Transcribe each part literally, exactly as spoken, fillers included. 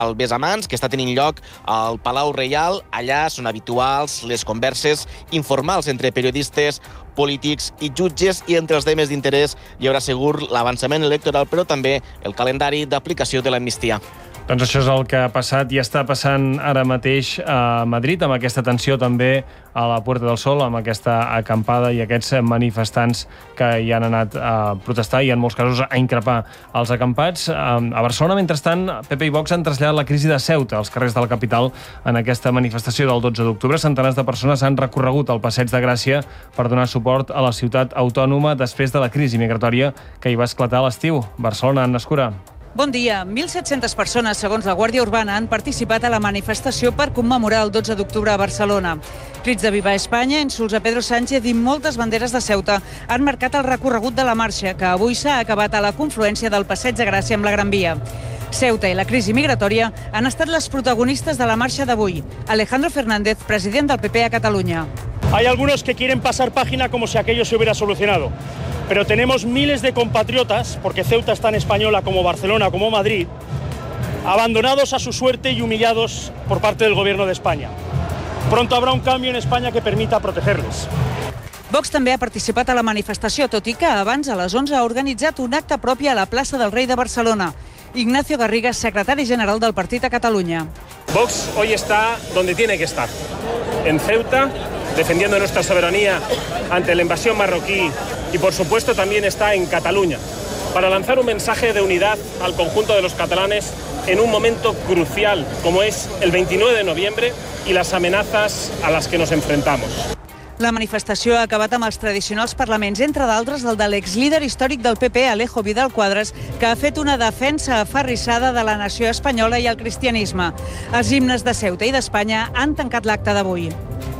al Besamans, que està tenint lloc al Palau Reial. Allà són habituals les converses informals entre periodistes, polítics i jutges, i entre els temes d'interès hi haurà segur l'avançament electoral, però també el calendari d'aplicació de l'amnistia. Doncs això és el que ha passat i està passant ara mateix a Madrid, amb aquesta tensió també a la Puerta del Sol, amb aquesta acampada i aquests manifestants que hi han anat a protestar i en molts casos a increpar els acampats. A Barcelona, mentrestant, P P i Vox han traslladat la crisi de Ceuta als carrers de la capital en aquesta manifestació del dotze d'octubre. Centenars de persones han recorregut el Passeig de Gràcia per donar suport a la ciutat autònoma després de la crisi migratòria que hi va esclatar a l'estiu. Barcelona, Anna Escura. Bon dia. mil set-centes persones, segons la Guàrdia Urbana, han participat a la manifestació per commemorar el dotze d'octubre a Barcelona. Crits de Viva Espanya, insults a Pedro Sánchez i moltes banderes de Ceuta han marcat el recorregut de la marxa, que avui s'ha acabat a la confluència del Passeig de Gràcia amb la Gran Via. Ceuta i la crisi migratòria han estat les protagonistes de la marxa d'avui. Alejandro Fernández, president del P P a Catalunya. Hay algunos que quieren pasar página como si aquello se hubiera solucionado. Pero tenemos miles de compatriotas, porque Ceuta es tan española como Barcelona, como Madrid, abandonados a su suerte y humillados por parte del Gobierno de España. Pronto habrá un cambio en España que permita protegerles. Vox també ha participat a la manifestació, tot i que abans, a les onze, ha organitzat un acte propi a la plaça del Rei de Barcelona. Ignacio Garriga, secretari general del partit a Catalunya. Vox hoy está donde tiene que estar, en Ceuta, defendiendo nuestra soberanía ante la invasión marroquí, y por supuesto también está en Cataluña, para lanzar un mensaje de unidad al conjunto de los catalanes en un momento crucial como es el veintinueve de noviembre y las amenazas a las que nos enfrentamos. La manifestació ha acabat amb els tradicionals parlaments, entre d'altres el de l'exlíder històric del P P, Alejo Vidal Quadras, que ha fet una defensa aferrissada de la nació espanyola i el cristianisme. Els himnes de Ceuta i d'Espanya han tancat l'acte d'avui.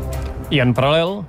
I en paral·lel,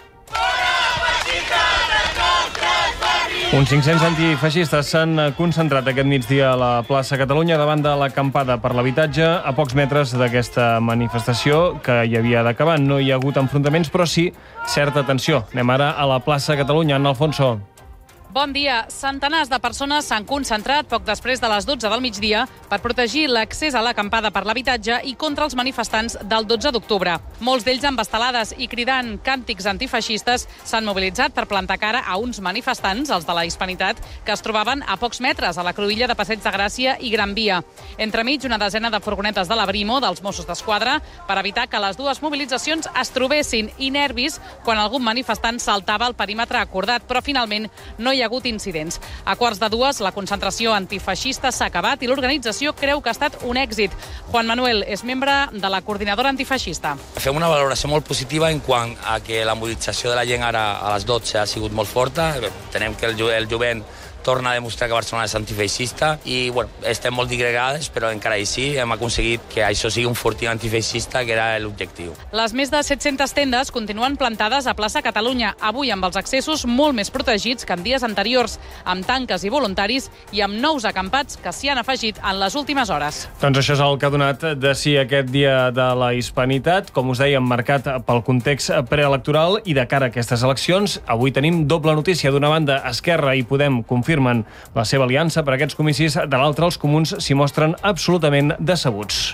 uns cinc-cents antifeixistes s'han concentrat aquest migdia a la plaça Catalunya davant de l'acampada per l'habitatge, a pocs metres d'aquesta manifestació que hi havia d'acabar. No hi ha hagut enfrontaments, però sí certa tensió. Anem ara a la plaça Catalunya. Anna Alfonso. Bon dia. Centenars de persones s'han concentrat poc després de les dotze del migdia per protegir l'accés a l'acampada per l'habitatge i contra els manifestants del dotze d'octubre. Molts d'ells amb estelades i cridant càntics antifeixistes s'han mobilitzat per plantar cara a uns manifestants, els de la Hispanitat, que es trobaven a pocs metres a la cruïlla de Passeig de Gràcia i Gran Via. Entremig, una desena de furgonetes de la Brimo, dels Mossos d'Esquadra, per evitar que les dues mobilitzacions es trobessin i nervis quan algun manifestant saltava el perímetre acordat, però finalment no hi ha hagut incidents. A quarts de dues, la concentració antifeixista s'ha acabat i l'organització creu que ha estat un èxit. Juan Manuel és membre de la coordinadora antifeixista. Fem una valoració molt positiva en quant a que la mobilització de la gent ara a les dotze ha sigut molt forta. Tenem que el, el jovent torna a demostrar que Barcelona és antifeixista i bueno, estem molt digregades, però encara així hem aconseguit que això sigui un fortí antifeixista, que era l'objectiu. Les més de set-centes tendes continuen plantades a plaça Catalunya, avui amb els accessos molt més protegits que en dies anteriors, amb tanques i voluntaris i amb nous acampats que s'hi han afegit en les últimes hores. Doncs això és el que ha donat de si aquest dia de la Hispanitat, com us dèiem, marcat pel context preelectoral i de cara a aquestes eleccions. Avui tenim doble notícia. D'una banda, Esquerra i Podem confirmen la seva aliança per a aquests comicis, de l'altra els comuns s'hi mostren absolutament decebuts.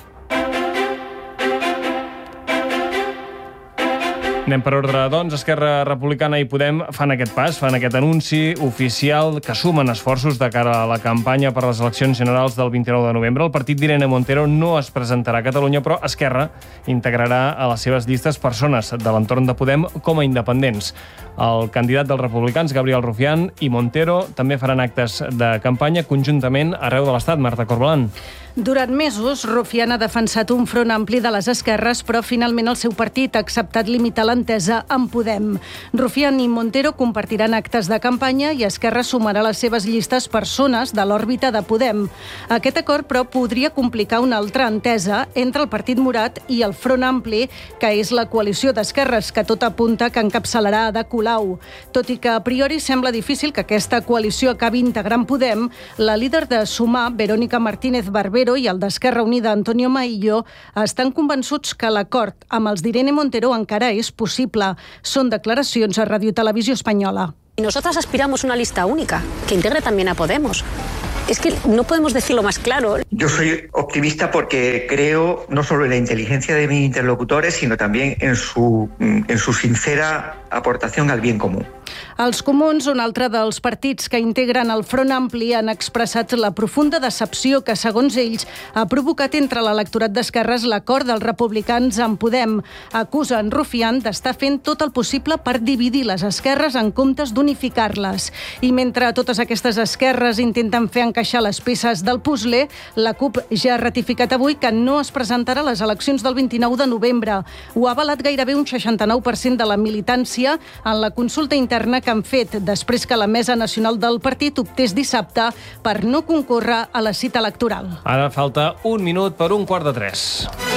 Anem per ordre, doncs. Esquerra Republicana i Podem fan aquest pas, fan aquest anunci oficial que sumen esforços de cara a la campanya per les eleccions generals del vint-i-nou de novembre. El partit d'Irene Montero no es presentarà a Catalunya, però Esquerra integrarà a les seves llistes persones de l'entorn de Podem com a independents. El candidat dels republicans, Gabriel Rufián, i Montero també faran actes de campanya conjuntament arreu de l'Estat. Marta Corbalán. Durant mesos, Rufián ha defensat un front ampli de les esquerres, però finalment el seu partit ha acceptat limitar l'entesa amb Podem. Rufián i Montero compartiran actes de campanya i Esquerra sumarà les seves llistes persones de l'òrbita de Podem. Aquest acord, però, podria complicar una altra entesa entre el Partit Morat i el Front Ampli, que és la coalició d'esquerres que tot apunta que encapçalarà Ada Colau. Tot i que a priori sembla difícil que aquesta coalició acabi integrant Podem, la líder de Sumar, Verónica Martínez Barbero, i el d'Esquerra Unida, Antonio Maillo, estan convençuts que l'acord amb els d'Irene Montero encara és possible. Són declaracions a Radio Televisió Espanyola. Y nosotras aspiramos una lista única, que integre también a Podemos. Es que no podemos decirlo más claro. Yo soy optimista porque creo no solo en la inteligencia de mis interlocutores, sino también en su, en su sincera aportación al bien común. Els Comuns, un altre dels partits que integren el Front Ampli, han expressat la profunda decepció que, segons ells, ha provocat entre l'electorat d'esquerres l'acord dels republicans amb Podem. Acusen Rufián d'estar fent tot el possible per dividir les esquerres en comptes d'unificar-les. I mentre totes aquestes esquerres intenten fer encaixar les peces del puzzle, la CUP ja ha ratificat avui que no es presentarà a les eleccions del vint-i-nou de novembre. Ho ha avalat gairebé un seixanta-nou per cent de la militància en la consulta interna que han fet després que la Mesa Nacional del Partit optés dissabte per no concórrer a la cita electoral. Ara falta un minut per un quart de tres.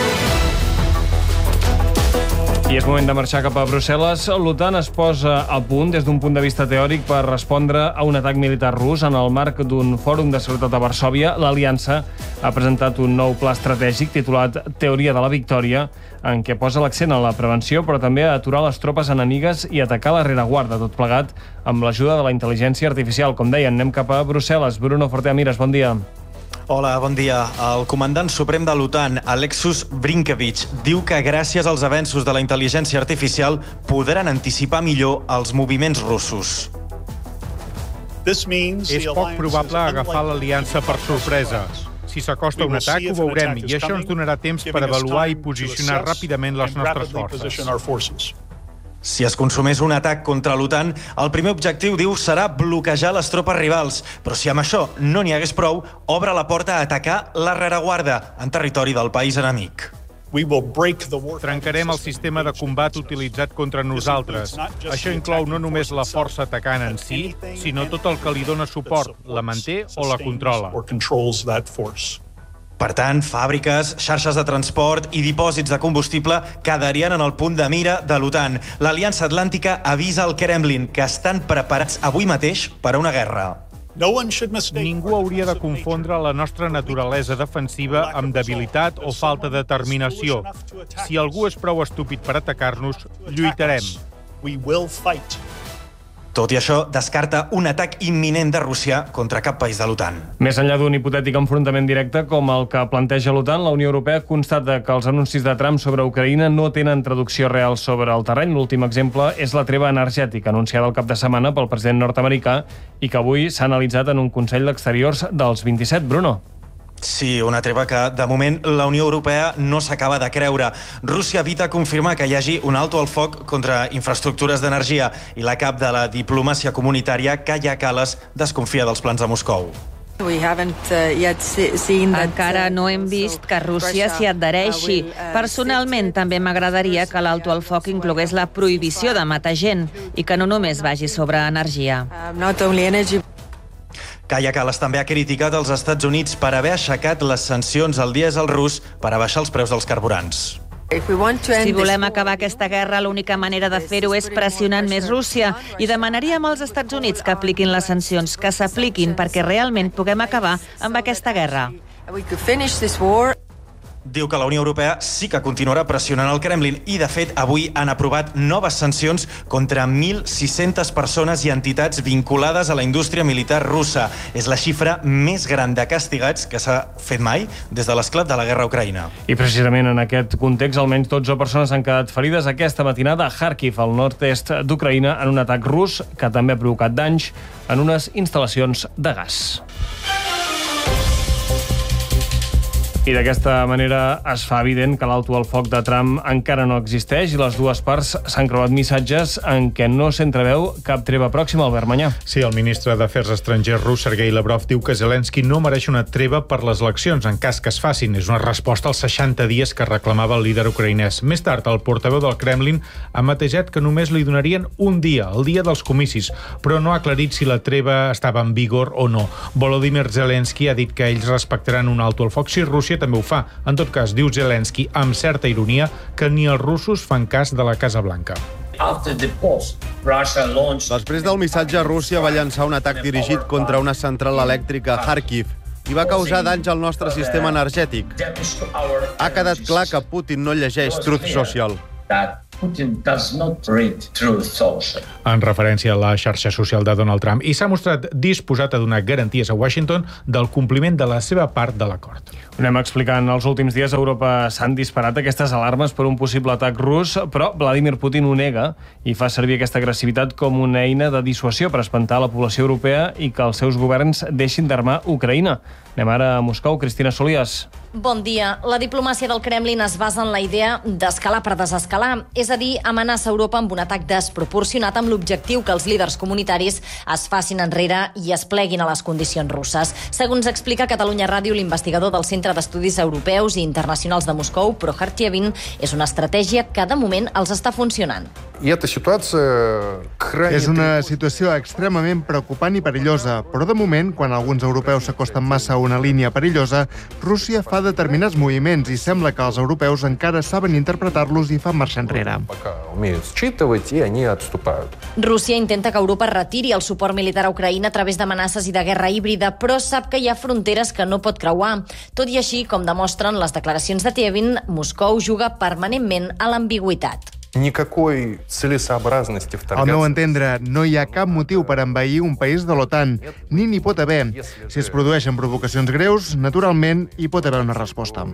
I és moment de marxar cap a Brussel·les. L'OTAN es posa a punt des d'un punt de vista teòric per respondre a un atac militar rus. En el marc d'un fòrum de seguretat a Varsòvia, l'Aliança ha presentat un nou pla estratègic titulat Teoria de la Victòria, en què posa l'accent en la prevenció, però també a aturar les tropes enemigues i atacar la rereguarda, tot plegat amb l'ajuda de la intel·ligència artificial. Com deien, anem cap a Brussel·les. Bruno Forteamires, bon dia. Hola, bon dia. El comandant suprem de l'OTAN, Alexus Brinkevich, diu que gràcies als avenços de la intel·ligència artificial podran anticipar millor els moviments russos. És poc probable agafar l'aliança per sorpresa. Si s'acosta un atac, ho veurem, i això ens donarà temps per avaluar i posicionar ràpidament les nostres forces. Si es consumés un atac contra l'OTAN, el primer objectiu, diu, serà bloquejar les tropes rivals. Però si amb això no n'hi hagués prou, obre la porta a atacar la rereguarda en territori del país enemic. Trencarem el sistema de combat utilitzat contra nosaltres. Això inclou no només la força atacant en si, sinó tot el que li dona suport, la manté o la controla. Per tant, fàbriques, xarxes de transport i dipòsits de combustible quedarien en el punt de mira de l'OTAN. L'Aliança Atlàntica avisa al Kremlin que estan preparats avui mateix per a una guerra. Ningú hauria de confondre la nostra naturalesa defensiva amb debilitat o falta de determinació. Si algú és prou estúpid per atacar-nos, lluitarem. Tot i això, descarta un atac imminent de Rússia contra cap país de l'OTAN. Més enllà d'un hipotètic enfrontament directe com el que planteja l'OTAN, la Unió Europea constata que els anuncis de Trump sobre Ucraïna no tenen traducció real sobre el terreny. L'últim exemple és la treva energètica anunciada el cap de setmana pel president nord-americà i que avui s'ha analitzat en un Consell d'Exteriors dels vint-i-set. Bruno. Sí, una treva que, de moment, la Unió Europea no s'acaba de creure. Rússia evita confirmar que hi hagi un alto al foc contra infraestructures d'energia i la cap de la diplomàcia comunitària, Kaja Kallas, desconfia dels plans de Moscou. Encara no hem vist que Rússia s'hi adhereixi. Personalment, també m'agradaria que l'alto al foc inclogués la prohibició de matar gent i que no només vagi sobre energia. Kaja Kallas també ha criticat els Estats Units per haver aixecat les sancions al dièsel rus per abaixar els preus dels carburants. Si volem acabar aquesta guerra, l'única manera de fer-ho és pressionant més Rússia i demanaríem als Estats Units que apliquin les sancions, que s'apliquin perquè realment puguem acabar amb aquesta guerra. Diu que la Unió Europea sí que continuarà pressionant el Kremlin i, de fet, avui han aprovat noves sancions contra mil sis-centes persones i entitats vinculades a la indústria militar russa. És la xifra més gran de castigats que s'ha fet mai des de l'esclat de la guerra a Ucraïna. I precisament en aquest context, almenys dotze persones han quedat ferides aquesta matinada a Kharkiv, al nord-est d'Ucraïna, en un atac rus que també ha provocat danys en unes instal·lacions de gas. I d'aquesta manera es fa evident que l'alto al foc de Trump encara no existeix i les dues parts s'han creuat missatges en què no s'entreveu cap treva pròxima. Albert Manyà. Sí, el ministre d'Afers Estrangers rus, Sergei Lavrov, diu que Zelensky no mereix una treva per les eleccions en cas que es facin. És una resposta als seixanta dies que reclamava el líder ucraïnès. Més tard, el portaveu del Kremlin ha matejat que només li donarien un dia, el dia dels comicis, però no ha aclarit si la treva estava en vigor o no. Volodymyr Zelensky ha dit que ells respectaran un alto al foc si Rússia també ho fa. En tot cas, diu Zelensky, amb certa ironia, que ni els russos fan cas de la Casa Blanca. Després del missatge, Rússia va llançar un atac dirigit contra una central elèctrica a Kharkiv i va causar danys al nostre sistema energètic. Ha quedat clar que Putin no llegeix Truth Social. Putin does not read Truth Social. En referència a la xarxa social de Donald Trump, i s'ha mostrat disposat a donar garanties a Washington del compliment de la seva part de l'acord. Ho anem explicant. Els últims dies a Europa s'han disparat aquestes alarmes per un possible atac rus, però Vladimir Putin ho nega i fa servir aquesta agressivitat com una eina de dissuasió per espantar la població europea i que els seus governs deixin d'armar Ucraïna. Anem ara a Moscou. Cristina Solias. Bon dia. La diplomàcia del Kremlin es basa en la idea d'escalar per desescalar, és a dir, amenaça Europa amb un atac desproporcionat amb l'objectiu que els líders comunitaris es facin enrere i es pleguin a les condicions russes. Segons explica a Catalunya Ràdio l'investigador del Centre d'Estudis Europeus i Internacionals de Moscou, Prokhar Tievin, és una estratègia que de moment els està funcionant. És una situació extremament preocupant i perillosa, però de moment, quan alguns europeus s'acosten massa a una línia perillosa, Rússia fa determinats moviments i sembla que els europeus encara saben interpretar-los i fan marxa enrere. Rússia intenta que Europa retiri el suport militar a Ucraïna a través d'amenaces i de guerra híbrida, però sap que hi ha fronteres que no pot creuar. Tot i així, com demostren les declaracions de Tievin, Moscou juga permanentment a l'ambigüitat. Al meu entendre, no hi ha cap motiu per envair un país de l'OTAN, ni n'hi pot haver. Si es produeixen provocacions greus, naturalment hi pot haver una resposta.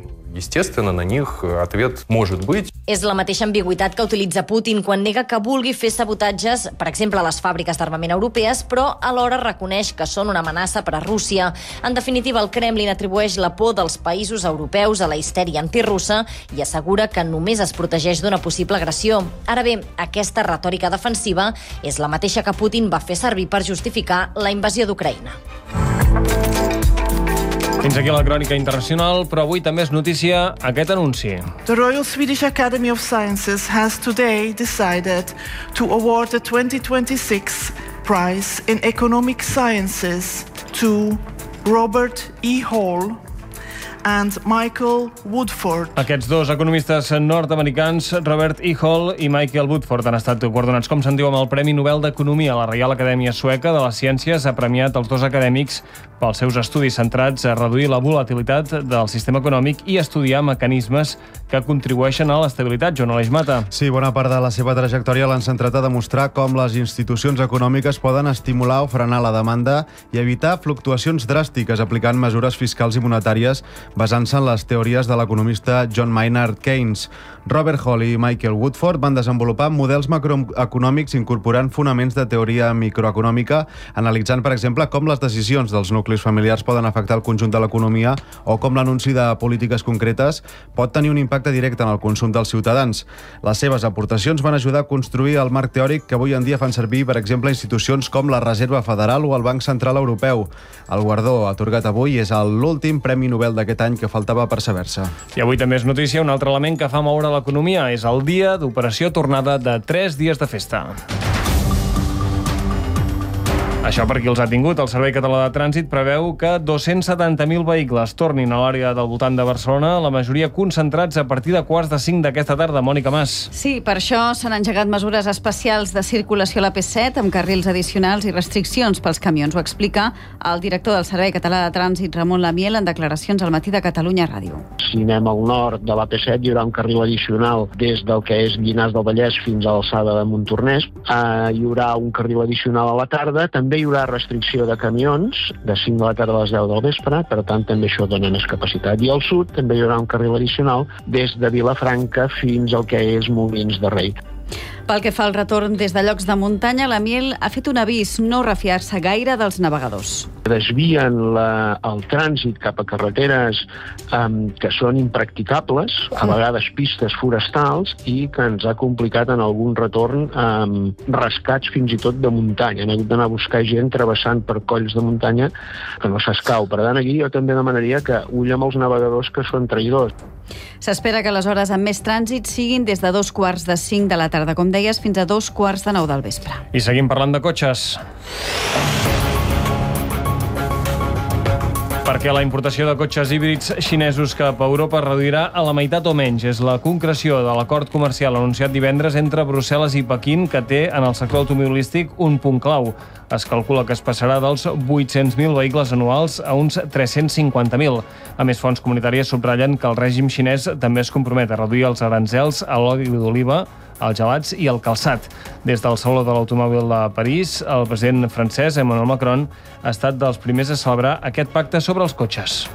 És la mateixa ambigüitat que utilitza Putin quan nega que vulgui fer sabotatges, per exemple, a les fàbriques d'armament europees, però alhora reconeix que són una amenaça per a Rússia. En definitiva, el Kremlin atribueix la por dels països europeus a la histèria antirussa i assegura que només es protegeix d'una possible agressió. Ara bé, aquesta retòrica defensiva és la mateixa que Putin va fer servir per justificar la invasió d'Ucraïna. Fins aquí la crònica internacional, però avui també és notícia aquest anunci. The Royal Swedish Academy of Sciences has today decided to award the twenty twenty-six prize in economic sciences to Robert E. Hall and Michael Woodford. Aquests dos economistes nord-americans, Robert E. Hall i Michael Woodford, han estat guardonats, com se'n diu, amb el Premi Nobel d'Economia. La Reial Acadèmia Sueca de les Ciències ha premiat els dos acadèmics pels seus estudis centrats a reduir la volatilitat del sistema econòmic i estudiar mecanismes que contribueixen a l'estabilitat. Joan Aleix Mata. Sí, bona part de la seva trajectòria l'han centrat a demostrar com les institucions econòmiques poden estimular o frenar la demanda i evitar fluctuacions dràstiques aplicant mesures fiscals i monetàries basant-se en les teories de l'economista John Maynard Keynes. Robert Hall i Michael Woodford van desenvolupar models macroeconòmics incorporant fonaments de teoria microeconòmica, analitzant, per exemple, com les decisions dels nuclis familiars poden afectar el conjunt de l'economia o com l'anunci de polítiques concretes pot tenir un impacte directe en el consum dels ciutadans. Les seves aportacions van ajudar a construir el marc teòric que avui en dia fan servir, per exemple, institucions com la Reserva Federal o el Banc Central Europeu. El guardó atorgat avui és l'últim Premi Nobel d'aquest any que faltava per saber-se. I avui també és notícia un altre element que fa moure l'economia. És el dia d'operació tornada de tres dies de festa. Això per qui els ha tingut. El Servei Català de Trànsit preveu que dos-cents setanta mil vehicles tornin a l'àrea del voltant de Barcelona, la majoria concentrats a partir de quarts de cinc d'aquesta tarda. Mònica Mas. Sí, per això s'han engegat mesures especials de circulació a l'A P set amb carrils addicionals i restriccions pels camions. Ho explica el director del Servei Català de Trànsit, Ramon Lamiel, en declaracions al Matí de Catalunya Ràdio. Si anem al nord de l'A P set hi haurà un carril addicional des del que és Llinars del Vallès fins a l'alçada de Montornès. Uh, hi haurà un carril addicional a la tarda. També hi haurà restricció de camions de cinc de la tarda a les deu del vespre, per tant també això dona més capacitat. I al sud també hi haurà un carril addicional des de Vilafranca fins al que és Molins de Rei. Pel que fa al retorn des de llocs de muntanya, la Miel ha fet un avís: no refiar-se gaire dels navegadors. Desvien la, el trànsit cap a carreteres um, que són impracticables, a vegades pistes forestals, i que ens ha complicat en algun retorn um, rescats fins i tot de muntanya. Hem hagut d'anar a buscar gent travessant per colls de muntanya que no s'escau. Per tant, aquí jo també demanaria que ull amb els navegadors que són traïdors. S'espera que les hores amb més trànsit siguin des de dos quarts de cinc de la tarda, com deies, fins a dos quarts de nou del vespre. I seguim parlant de cotxes. Perquè la importació de cotxes híbrids xinesos cap a Europa es reduirà a la meitat o menys. És la concreció de l'acord comercial anunciat divendres entre Brussel·les i Pequín, que té en el sector automobilístic un punt clau. Es calcula que es passarà dels vuit-cents mil vehicles anuals a uns tres-cents cinquanta mil. A més, fonts comunitàries subratllen que el règim xinès també es compromet a reduir els aranzels a l'oli d'oliva, els gelats i el calçat. Des del Saló de l'Automòbil de París, el president francès Emmanuel Macron ha estat dels primers a celebrar aquest pacte sobre els cotxes.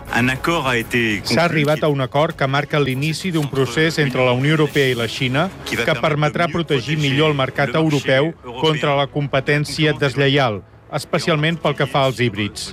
S'ha arribat a un acord que marca l'inici d'un procés entre la Unió Europea i la Xina que permetrà protegir millor el mercat europeu contra la competència deslleial, especialment pel que fa als híbrids.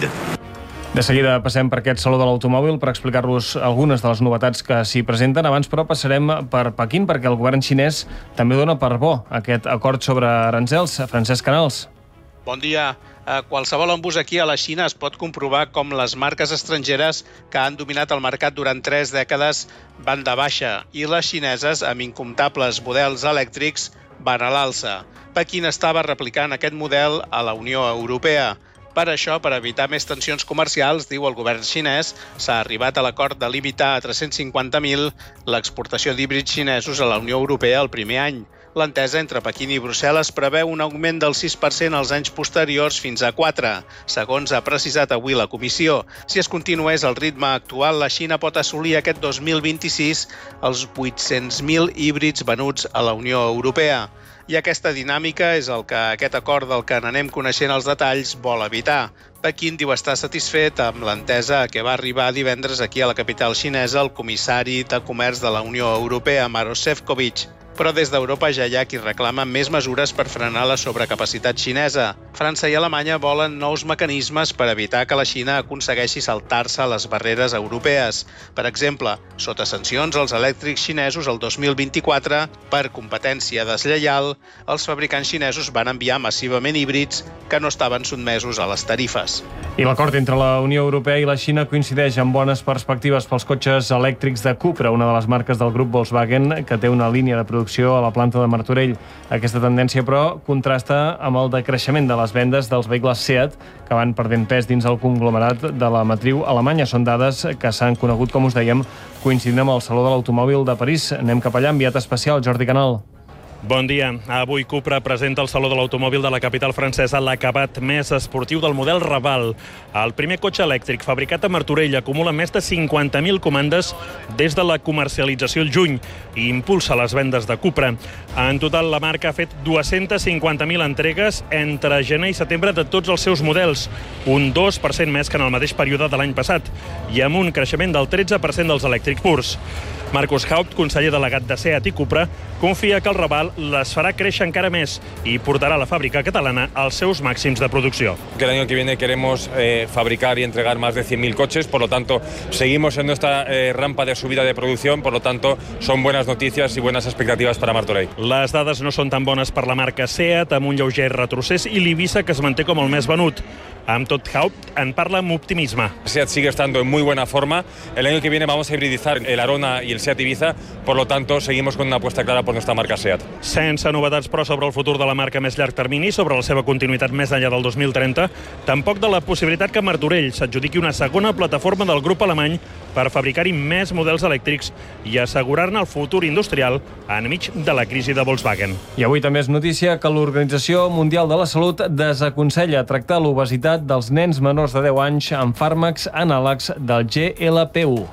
De seguida passem per aquest Saló de l'Automòbil per explicar-vos algunes de les novetats que s'hi presenten. Abans, però, passarem per Pequín, perquè el govern xinès també dona per bo aquest acord sobre aranzels. Francesc Canals. Bon dia. A qualsevol on bus aquí a la Xina es pot comprovar com les marques estrangeres que han dominat el mercat durant tres dècades van de baixa i les xineses, amb incomptables models elèctrics, van a l'alça. Pequín estava replicant aquest model a la Unió Europea. Per això, per evitar més tensions comercials, diu el govern xinès, s'ha arribat a l'acord de limitar a tres-cents cinquanta mil l'exportació d'híbrids xinesos a la Unió Europea el primer any. L'entesa entre Pequín i Brussel·les preveu un augment del sis per cent als anys posteriors fins a quatre, segons ha precisat avui la Comissió. Si es continués el ritme actual, la Xina pot assolir aquest dos mil vint-i-sis els vuit-cents mil híbrids venuts a la Unió Europea. I aquesta dinàmica és el que aquest acord del que n'anem coneixent els detalls vol evitar. Pequín diu estar satisfet amb l'entesa a què va arribar divendres aquí a la capital xinesa el comissari de Comerç de la Unió Europea, Maroš Šefčovič. Però des d'Europa ja hi ha qui reclama més mesures per frenar la sobrecapacitat xinesa. França i Alemanya volen nous mecanismes per evitar que la Xina aconsegueixi saltar-se les barreres europees. Per exemple, sota sancions als elèctrics xinesos el dos mil vint-i-quatre, per competència deslleial, els fabricants xinesos van enviar massivament híbrids que no estaven sotmesos a les tarifes. I l'acord entre la Unió Europea i la Xina coincideix amb bones perspectives pels cotxes elèctrics de Cupra, una de les marques del grup Volkswagen, que té una línia de producció a la planta de Martorell. Aquesta tendència, però, contrasta amb el decreixement de les vendes dels vehicles Seat, que van perdent pes dins el conglomerat de la matriu alemanya. Són dades que s'han conegut, com us dèiem, coincidint amb el Saló de l'Automòbil de París. Anem cap allà, enviat especial, Jordi Canal. Bon dia. Avui Cupra presenta al Saló de l'Automòbil de la capital francesa l'acabat més esportiu del model Raval. El primer cotxe elèctric fabricat a Martorell acumula més de cinquanta mil comandes des de la comercialització al juny i impulsa les vendes de Cupra. En total, la marca ha fet dues-centes cinquanta mil entregues entre gener i setembre de tots els seus models, un dos per cent més que en el mateix període de l'any passat, i amb un creixement del tretze per cent dels elèctrics purs. Marcus Haupt, conseller delegat de Seat i Cupra, confia que el Raval les farà créixer encara més i portarà a la fàbrica catalana als seus màxims de producció. Que el año que viene queremos eh, fabricar y entregar más de cien mil coches, por lo tanto, seguimos en nuestra eh, rampa de subida de producción, por lo tanto, son buenas noticias y buenas expectativas para Martorell. Les dades no són tan bones per la marca Seat, amb un lleuger retrocés, i l'Ibiza, que es manté com el més venut. Amb tot, Haupt en parla amb optimisme. Seat sigue estando en muy buena forma. El año que viene vamos a hibridizar el Arona y el Seat Ibiza, por lo tanto, seguimos con una apuesta clara por nuestra marca Seat. Sense novetats, però, sobre el futur de la marca a més llarg termini, sobre la seva continuïtat més enllà del dos mil trenta, tampoc de la possibilitat que Martorell s'adjudiqui una segona plataforma del grup alemany per fabricar-hi més models elèctrics i assegurar-ne el futur industrial enmig de la crisi de Volkswagen. I avui també és notícia que l'Organització Mundial de la Salut desaconsella tractar l'obesitat dels nens menors de deu anys amb fàrmacs anàlegs del G L P u.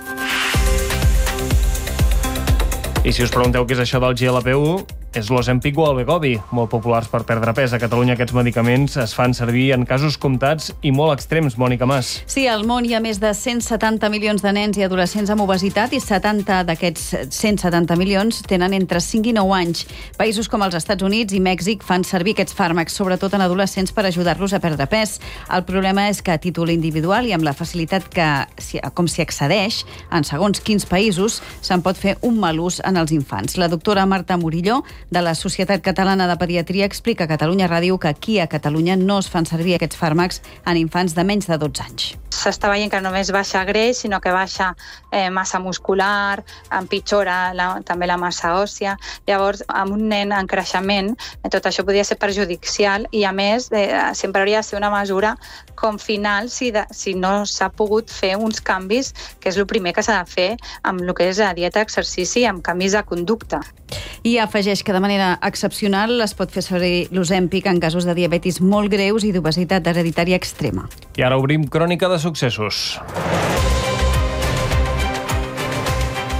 I si us pregunteu què és això del G L P u, és l'Ozempic o el Wegovy, molt populars per perdre pes. A Catalunya aquests medicaments es fan servir en casos comptats i molt extrems. Mònica Mas. Sí, al món hi ha més de cent setanta milions de nens i adolescents amb obesitat i setanta d'aquests cent setanta milions tenen entre cinc i nou anys. Països com els Estats Units i Mèxic fan servir aquests fàrmacs, sobretot en adolescents, per ajudar-los a perdre pes. El problema és que a títol individual i amb la facilitat que, com s'hi accedeix, en segons quins països, se'n pot fer un mal ús en els infants. La doctora Marta Murillo, de la Societat Catalana de Pediatria, explica a Catalunya Ràdio que aquí a Catalunya no es fan servir aquests fàrmacs en infants de menys de dotze anys. S'està veient que només baixa greix, sinó que baixa eh, massa muscular, empitjora la, també la massa òssia. Llavors, amb un nen en creixement, tot això podria ser perjudicial i, a més, eh, sempre hauria de ser una mesura com final si, de, si no s'ha pogut fer uns canvis, que és el primer que s'ha de fer amb el que és la dieta, exercici i amb canvis de conducta. I afegeix que de manera excepcional es pot fer servir l'Ozempic en casos de diabetis molt greus i d'obesitat hereditària extrema. I ara obrim crònica de successos.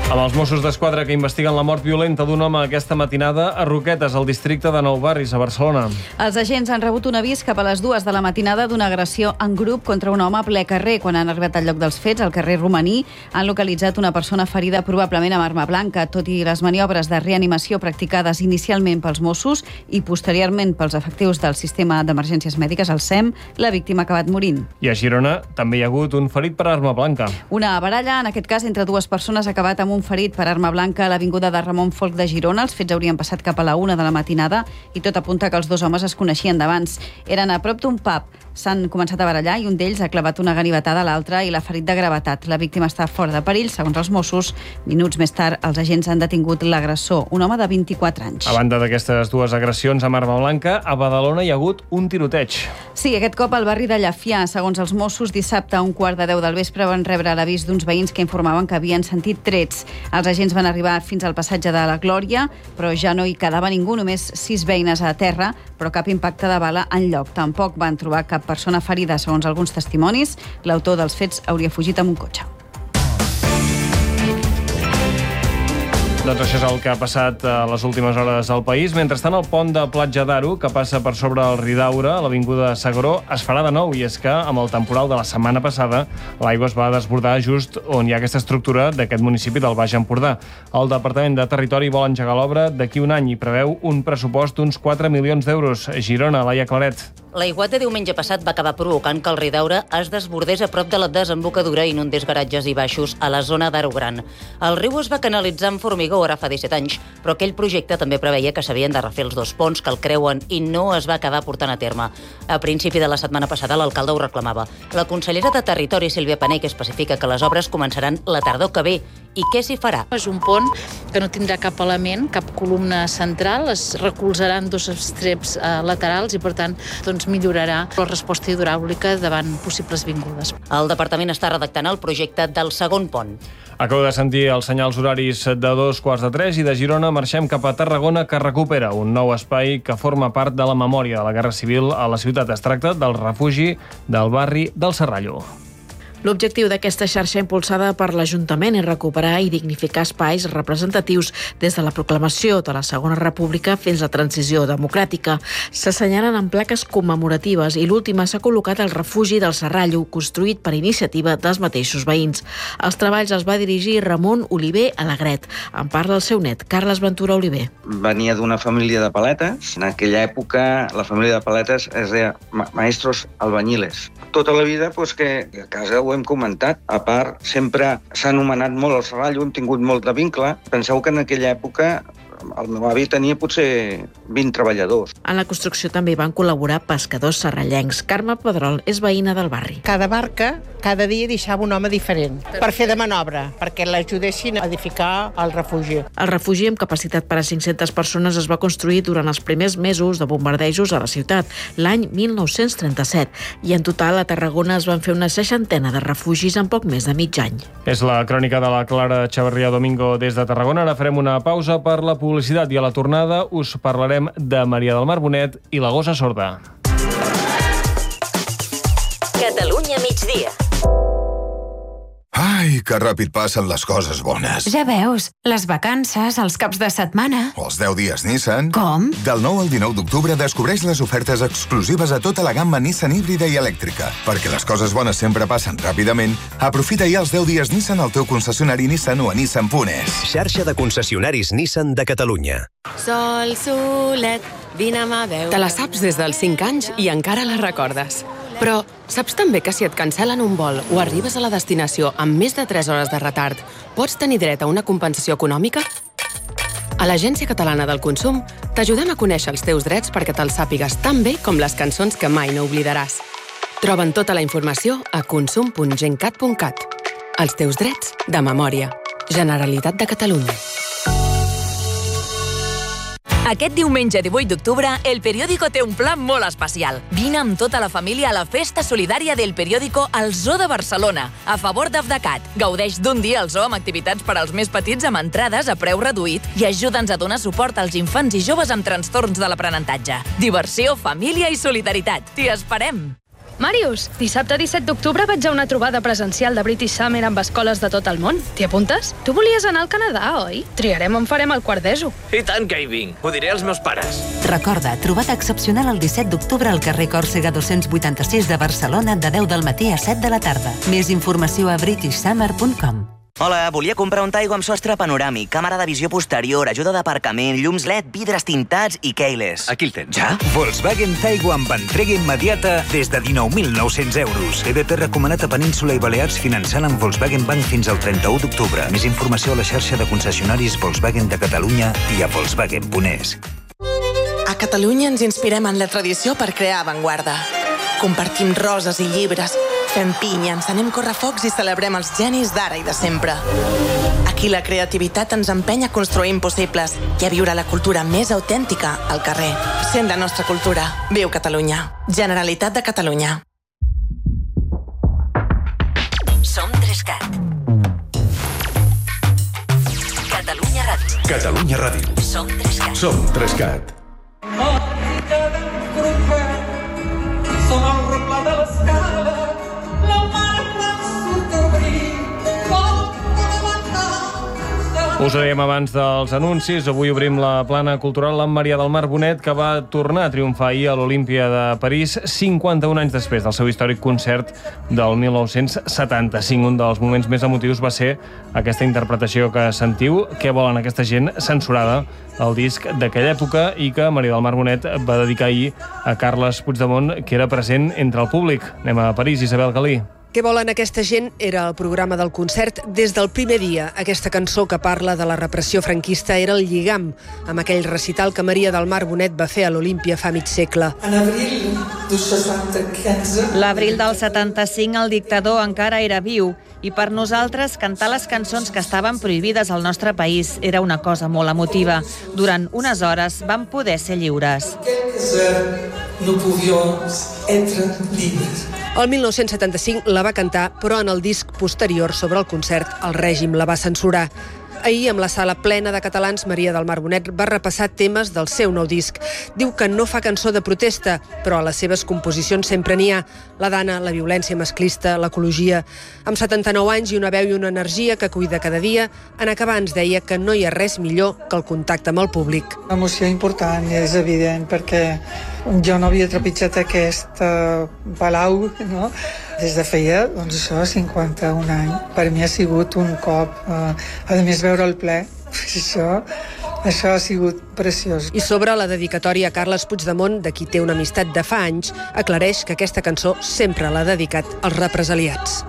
Amb els Mossos d'Esquadra que investiguen la mort violenta d'un home aquesta matinada a Roquetes, al districte de Nou Barris, a Barcelona. Els agents han rebut un avís cap a les dues de la matinada d'una agressió en grup contra un home a ple carrer. Quan han arribat al lloc dels fets, al carrer Romaní, han localitzat una persona ferida probablement amb arma blanca. Tot i les maniobres de reanimació practicades inicialment pels Mossos i posteriorment pels efectius del sistema d'emergències mèdiques, el S E M, la víctima ha acabat morint. I a Girona també hi ha hagut un ferit per arma blanca. Una baralla, en aquest cas entre dues persones, ha acabat amb un ferit per arma blanca a l'avinguda de Ramon Folch de Girona. Els fets haurien passat cap a la una de la matinada i tot apunta que els dos homes es coneixien d'abans. Eren a prop d'un pub. S'han començat a barallar i un d'ells ha clavat una ganivetada a l'altre i l'ha ferit de gravetat. La víctima està fora de perill, segons els Mossos. Minuts més tard, els agents han detingut l'agressor, un home de vint-i-quatre anys. A banda d'aquestes dues agressions amb arma blanca, a Badalona hi ha hagut un tiroteig. Sí, aquest cop al barri de Llafià. Segons els Mossos, dissabte a un quart de deu del vespre van rebre l'avís d'uns veïns que informaven que havien sentit trets. Els agents van arribar fins al passatge de la Glòria, però ja no hi quedava ningú, només sis veïnes a terra, però cap impacte de bala enlloc. Tampoc van trobar cap persona ferida, segons alguns testimonis. L'autor dels fets hauria fugit amb un cotxe. Doncs això és el que ha passat a les últimes hores al país. Mentrestant, el pont de Platja d'Aro, que passa per sobre el Ridaura, a l'avinguda S'Agró, es farà de nou, i és que amb el temporal de la setmana passada l'aigua es va desbordar just on hi ha aquesta estructura d'aquest municipi del Baix Empordà. El Departament de Territori vol engegar l'obra d'aquí un any i preveu un pressupost d'uns quatre milions d'euros. Girona, Laia Claret. L'aiguat de diumenge passat va acabar provocant que el Ridaura es desbordés a prop de la desembocadura i inundés garatges i baixos a la zona d'Aro Gran. El riu es va canalitzar amb formigó ara fa disset anys, però aquell projecte també preveia que s'havien de refer els dos ponts que el creuen i no es va acabar portant a terme. A principi de la setmana passada l'alcalde ho reclamava. La consellera de Territori, Sílvia Panell, especifica que les obres començaran la tardor que ve. I què s'hi farà? És un pont que no tindrà cap element, cap columna central, es recolzaran dos extrems eh, laterals i, per tant, doncs, millorarà la resposta hidràulica davant possibles vingudes. El departament està redactant el projecte del segon pont. Acabo de sentir els senyals horaris de dos quarts de tres i de Girona marxem cap a Tarragona, que recupera un nou espai que forma part de la memòria de la Guerra Civil a la ciutat. Es tracta del refugi del barri del Serrallo. L'objectiu d'aquesta xarxa impulsada per l'Ajuntament és recuperar i dignificar espais representatius des de la proclamació de la Segona República fins a la transició democràtica. S'assenyalen en plaques commemoratives i l'última s'ha col·locat al refugi del Serrallo, construït per iniciativa dels mateixos veïns. Als treballs els va dirigir Ramon Oliver Alegret. En parla el seu net, Carles Ventura Oliver. Venia d'una família de paletes. En aquella època la família de paletes es deia maestros albañiles. Tota la vida, doncs, que a casa ho hem comentat. A part, sempre s'ha anomenat molt el Serrallo, hem tingut molt de vincle. Penseu que en aquella època el meu avi tenia potser vint treballadors. En la construcció també van col·laborar pescadors serrallencs. Carme Pedrol és veïna del barri. Cada barca, cada dia deixava un home diferent per fer de manobra, perquè l'ajudessin a edificar el refugi. El refugi, amb capacitat per a cinc-centes persones, es va construir durant els primers mesos de bombardejos a la ciutat, l'any mil nou-cents trenta-set, i en total a Tarragona es van fer una seixantena de refugis en poc més de mig any. És la crònica de la Clara Chavarria Domingo des de Tarragona. Ara farem una pausa per la publicitat i a la tornada us parlarem de Maria del Mar Bonet i la gossa sorda. Catalunya migdia. Ai, que ràpid passen les coses bones. Ja veus, les vacances, els caps de setmana... Els deu dies Nissan. Com? Del nou al dinou d'octubre descobreix les ofertes exclusives a tota la gamma Nissan híbrida i elèctrica. Perquè les coses bones sempre passen ràpidament, aprofita ja els deu dies Nissan al teu concessionari Nissan o a nissan punt es. Xarxa de concessionaris Nissan de Catalunya. Sol, solet, vine a veure... Te la saps des dels cinc anys i encara la recordes. Però saps també que si et cancel·len un vol o arribes a la destinació amb més de tres hores de retard, pots tenir dret a una compensació econòmica? A l'Agència Catalana del Consum t'ajudem a conèixer els teus drets perquè te'ls sàpigues tan bé com les cançons que mai no oblidaràs. Troben tota la informació a consum punt gencat punt cat. Els teus drets de memòria. Generalitat de Catalunya. Aquest diumenge divuit d'octubre, El Periódico té un pla molt especial. Vine amb tota la família a la festa solidària del Periódico al Zoo de Barcelona, a favor d'Afdecat. Gaudeix d'un dia al zoo amb activitats per als més petits amb entrades a preu reduït i ajuda'ns a donar suport als infants i joves amb trastorns de l'aprenentatge. Diversió, família i solidaritat. T'hi esperem! Màrius, dissabte disset d'octubre vaig a una trobada presencial de British Summer amb escoles de tot el món. T'hi apuntes? Tu volies anar al Canadà, oi? Triarem on farem el quart d'ESO. I tant que hi vinc. Ho diré als meus pares. Recorda, trobada excepcional el disset d'octubre al carrer Còrsega dos-cents vuitanta-sis de Barcelona de deu del matí a set de la tarda. Més informació a british summer punt com. Hola, volia comprar un Taigo amb sostre panoràmic, càmera de visió posterior, ajuda d'aparcament, llums L E D, vidres tintats i keyless. Aquí el tens. Ja? Volkswagen Taigo amb entrega immediata des de dinou mil nou-cents euros. T V P recomanat a Península i Balears finançant amb Volkswagen Bank fins al trenta-u d'octubre. Més informació a la xarxa de concessionaris Volkswagen de Catalunya i a volkswagen punt es. A Catalunya ens inspirem en la tradició per crear avantguarda. Compartim roses i llibres, fem pinya, encenem correfocs i celebrem els genis d'ara i de sempre. Aquí la creativitat ens empenya a construir impossibles i a viure la cultura més autèntica al carrer. Sent la nostra cultura. Viu Catalunya. Generalitat de Catalunya. Som Trescat. Catalunya Ràdio. Catalunya Ràdio. Som Trescat. Som Trescat. Som el replà de l'escala, la mar quan surt a obrir, Us ho dèiem abans dels anuncis. Avui obrim la plana cultural amb Maria del Mar Bonet, que va tornar a triomfar ahir a l'Olímpia de París, cinquanta-un anys després del seu històric concert del mil nou-cents setanta-cinc. Un dels moments més emotius va ser aquesta interpretació que sentiu, Què volen aquesta gent, censurada el disc d'aquella època i que Maria del Mar Bonet va dedicar ahir a Carles Puigdemont, que era present entre el públic. Anem a París, Isabel Galí. Què volen aquesta gent era el programa del concert des del primer dia. Aquesta cançó que parla de la repressió franquista era el lligam amb aquell recital que Maria del Mar Bonet va fer a l'Olímpia fa mig segle. En abril del setanta-quinze... L'abril del setanta-cinc el dictador encara era viu i per nosaltres cantar les cançons que estaven prohibides al nostre país era una cosa molt emotiva. Durant unes hores vam poder ser lliures. No podíamos être lliures. El mil nou-cents setanta-cinc la va cantar, però en el disc posterior sobre el concert el règim la va censurar. Ahir, amb la sala plena de catalans, Maria del Mar Bonet va repassar temes del seu nou disc. Diu que no fa cançó de protesta, però a les seves composicions sempre n'hi ha. La dana, la violència masclista, l'ecologia. Amb setanta-nou anys i una veu i una energia que cuida cada dia, en acabar ens deia que no hi ha res millor que el contacte amb el públic. Una emoció important, és evident, perquè jo no havia trepitjat aquest uh, palau, no? Des de feia, doncs això, cinquanta-un anys. Per mi ha sigut un cop, uh, a més veure el ple, això, això ha sigut preciós. I sobre la dedicatòria a Carles Puigdemont, de qui té una amistat de fa anys, aclareix que aquesta cançó sempre l'ha dedicat als represaliats.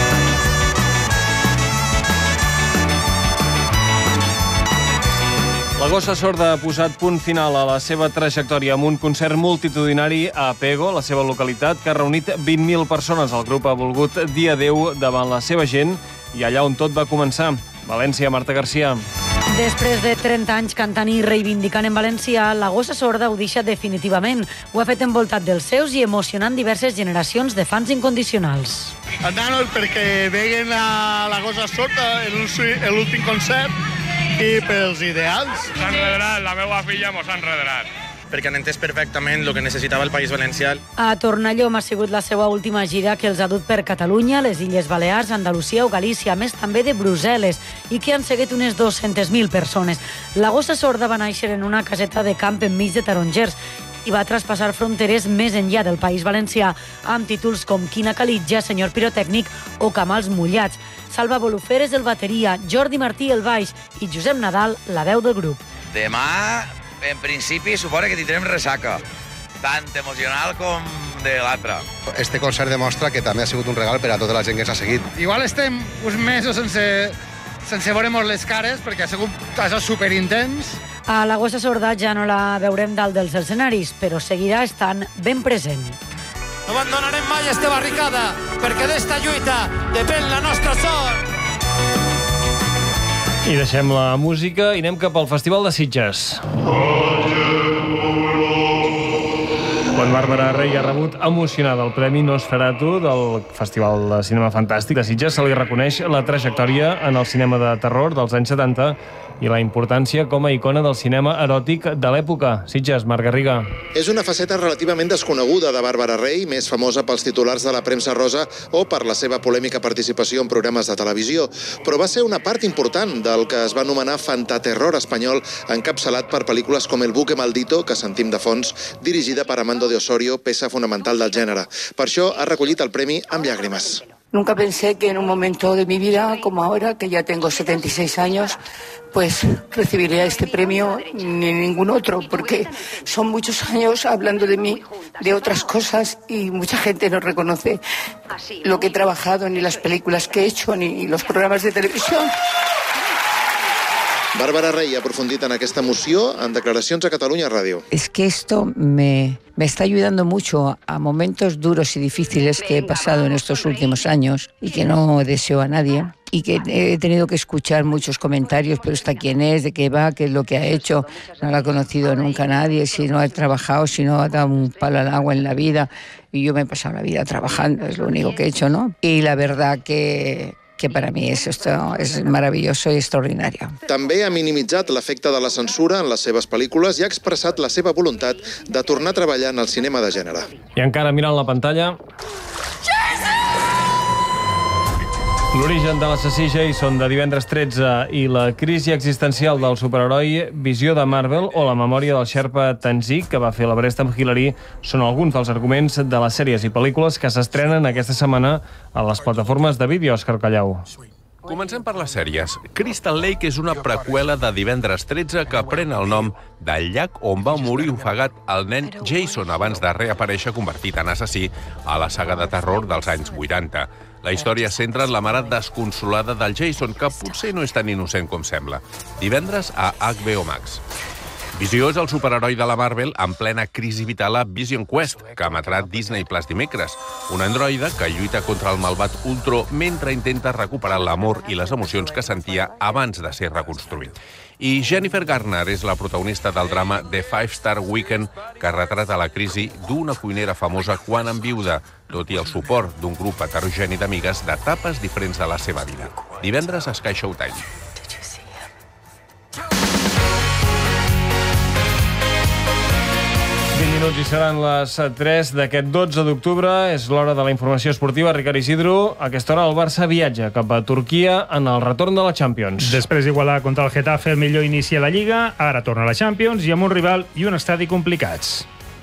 La Gossa Sorda ha posat punt final a la seva trajectòria amb un concert multitudinari a Pego, la seva localitat, que ha reunit vint mil persones. El grup ha volgut dir adeu davant la seva gent i allà on tot va començar. València, Marta Garcia. Després de trenta anys cantant i reivindicant en valencià, la Gossa Sorda ho deixa definitivament. Ho ha fet envoltat dels seus i emocionant diverses generacions de fans incondicionals. Andanos perquè veien la, la Gossa Sorda en l'últim concert i pels ideals. S'han enredarat, la meva filla mos ha enredarat. Perquè han entès perfectament el que necessitava el País Valencià. A Tornallom ha sigut la seva última gira que els ha dut per Catalunya, les Illes Balears, Andalusia o Galícia, a més també de Brussel·les, i que han seguit unes dues-centes mil persones. La Gossa Sorda va néixer en una caseta de camp enmig de tarongers i va traspassar fronteres més enllà del País Valencià, amb títols com Quina Calitja, Senyor Pirotècnic o Camals Mullats. Salva Boluferes, el bateria, Jordi Martí, el baix, i Josep Nadal, la veu del grup. Demà, en principi, suposa que tindrem ressaca, tant emocional com de l'altra. Este concert demostra que també ha sigut un regal per a tota la gent que ens ha seguit. Igual estem uns mesos sense, sense veure-nos les cares, perquè ha sigut això superintens. A la Gossa Sorda ja no la veurem dalt dels escenaris, però seguirà estant ben present. No abandonarem mai esta barricada, perquè d'esta lluita depèn la nostra sort. I deixem la música i anem cap al Festival de Sitges. Quan Bàrbara Rey ha rebut emocionada el Premi Nosferatu del Festival de Cinema Fantàstic de Sitges, se li reconeix la trajectòria en el cinema de terror dels anys setanta i la importància com a icona del cinema eròtic de l'època. Sitges, Marc Garriga. És una faceta relativament desconeguda de Bàrbara Rey, més famosa pels titulars de la premsa rosa o per la seva polèmica participació en programes de televisió, però va ser una part important del que es va anomenar fantaterror espanyol, encapçalat per pel·lícules com El buque maldito, que sentim de fons, dirigida per Amando de Osorio, peça fonamental del gènere. Per això ha recollit el premi amb llàgrimes. Nunca pensé que en un momento de mi vida, como ahora, que ya tengo setenta y seis años, pues recibiría este premio ni ningún otro, porque son muchos años hablando de mí, de otras cosas, y mucha gente no reconoce lo que he trabajado, ni las películas que he hecho, ni los programas de televisión. Bàrbara Rey ha aprofundit en aquesta emoció en declaracions a Catalunya Ràdio. Es que esto me, me está ayudando mucho a momentos duros y difíciles que he pasado en estos últimos años y que no deseo a nadie. Y que he tenido que escuchar muchos comentarios, pero esta quién es, de qué va, qué es lo que ha hecho. No la ha conocido nunca nadie, si no ha trabajado, si no ha dado un palo al agua en la vida. Y yo me he pasado la vida trabajando, es lo único que he hecho, ¿no? Y la verdad que... que per a mi és, esto és maravilloso i extraordinario. També ha minimitzat l'efecte de la censura en les seves pel·lícules i ha expressat la seva voluntat de tornar a treballar en el cinema de gènere. I encara mirant la pantalla... L'origen de l'assassí Jason de divendres tretze i la crisi existencial del superheroi Visió de Marvel o la memòria del xerpa Tanzik que va fer l'Everest amb Hillary són alguns dels arguments de les sèries i pel·lícules que s'estrenen aquesta setmana a les plataformes de vídeo. Òscar Callau. Comencem per les sèries. Crystal Lake és una preqüela de divendres tretze que pren el nom del llac on va morir ofegat el nen Jason abans de reaparèixer convertit en assassí a la saga de terror dels anys vuitanta. La història es centra en la mare desconsolada del Jason, que potser no és tan innocent com sembla. Divendres a H B O Max. Visió és el superheroi de la Marvel en plena crisi vital a Vision Quest, que emetrà Disney Plus dimecres. Un androide que lluita contra el malvat Ultro mentre intenta recuperar l'amor i les emocions que sentia abans de ser reconstruït. I Jennifer Garner és la protagonista del drama The Five Star Weekend, que retrata la crisi d'una cuinera famosa quan enviuda, tot i el suport d'un grup heterogeni d'amigues d'etapes diferents de la seva vida. Divendres a Sky Showtime. vint minuts i seran les tres d'aquest dotze d'octubre. És l'hora de la informació esportiva. Ricard Isidro, a aquesta hora el Barça viatja cap a Turquia en el retorn de la Champions. Després d'igualar contra el Getafe el millor inici a la Lliga, ara torna a la Champions i amb un rival i un estadi complicats.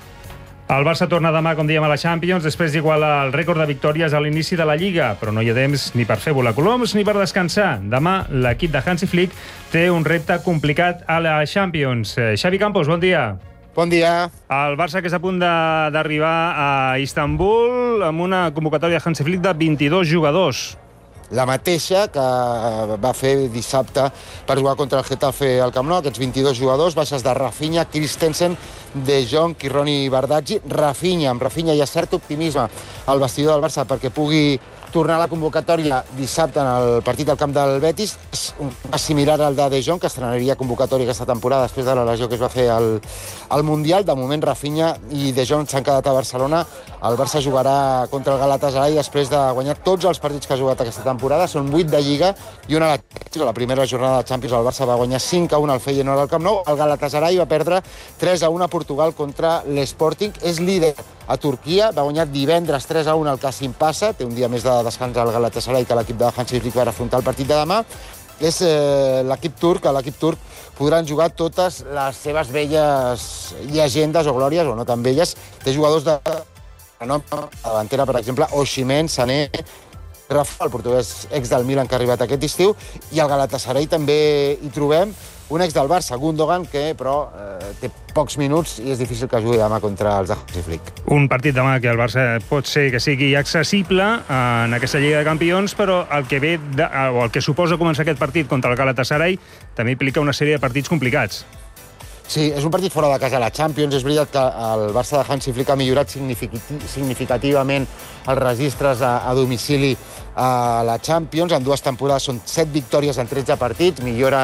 El Barça torna demà, com dèiem, a la Champions, després d'igualar el rècord de victòries a l'inici de la Lliga, però no hi ha temps ni per fer volar coloms ni per descansar. Demà l'equip de Hansi Flick té un repte complicat a la Champions. Xavi Campos, bon dia. Bon dia. El Barça que és a punt d'arribar a Istanbul amb una convocatòria de Hansi Flick de vint-i-dos jugadors. La mateixa que va fer dissabte per jugar contra el Getafe al Camp Nou. Aquests vint-i-dos jugadors, baixes de Rafinha, Christensen, De Jong i Ronny Bardghji. Rafinha, amb Rafinha hi ha cert optimisme al vestidor del Barça perquè pugui tornar a la convocatòria dissabte en el partit al camp del Betis. Va similar al de De Jong, que estrenaria convocatòria aquesta temporada després de la lesió que es va fer al, al Mundial. De moment, Rafinha i De Jong s'han quedat a Barcelona. El Barça jugarà contra el Galatasaray després de guanyar tots els partits que ha jugat aquesta temporada. Són vuit de Lliga i una a la Champions. La primera jornada de Champions el Barça va guanyar cinc a un al Feyenoord al Camp Nou. El Galatasaray va perdre tres a un a Portugal contra l'Sporting. És líder a Turquia, va guanyar divendres tres a un al Kasim Pasa. Té un dia més de descans al Galatasaray que l'equip de Hansi Flick per afrontar el partit de demà. És eh, l'equip turc, a l'equip turc podran jugar totes les seves velles llegendes o glòries, o no tan velles. Té jugadors de renom a davantera, per exemple, Osimhen, Sané, Rafa, el portuguès ex del Milan que ha arribat aquest estiu, i al Galatasaray també hi trobem un ex del Barça, Gundogan, que però eh, té pocs minuts i és difícil que jugui demà contra els de Hansi Flick. Un partit demà que el Barça pot ser que sigui accessible en aquesta Lliga de Campions, però el que ve de, o el que suposa començar aquest partit contra el Galatasaray també implica una sèrie de partits complicats. Sí, és un partit fora de casa a la Champions. És veritat que el Barça de Hansi Flick ha millorat significativament els registres a, a domicili a la Champions. En dues temporades són set victòries en tretze partits, millora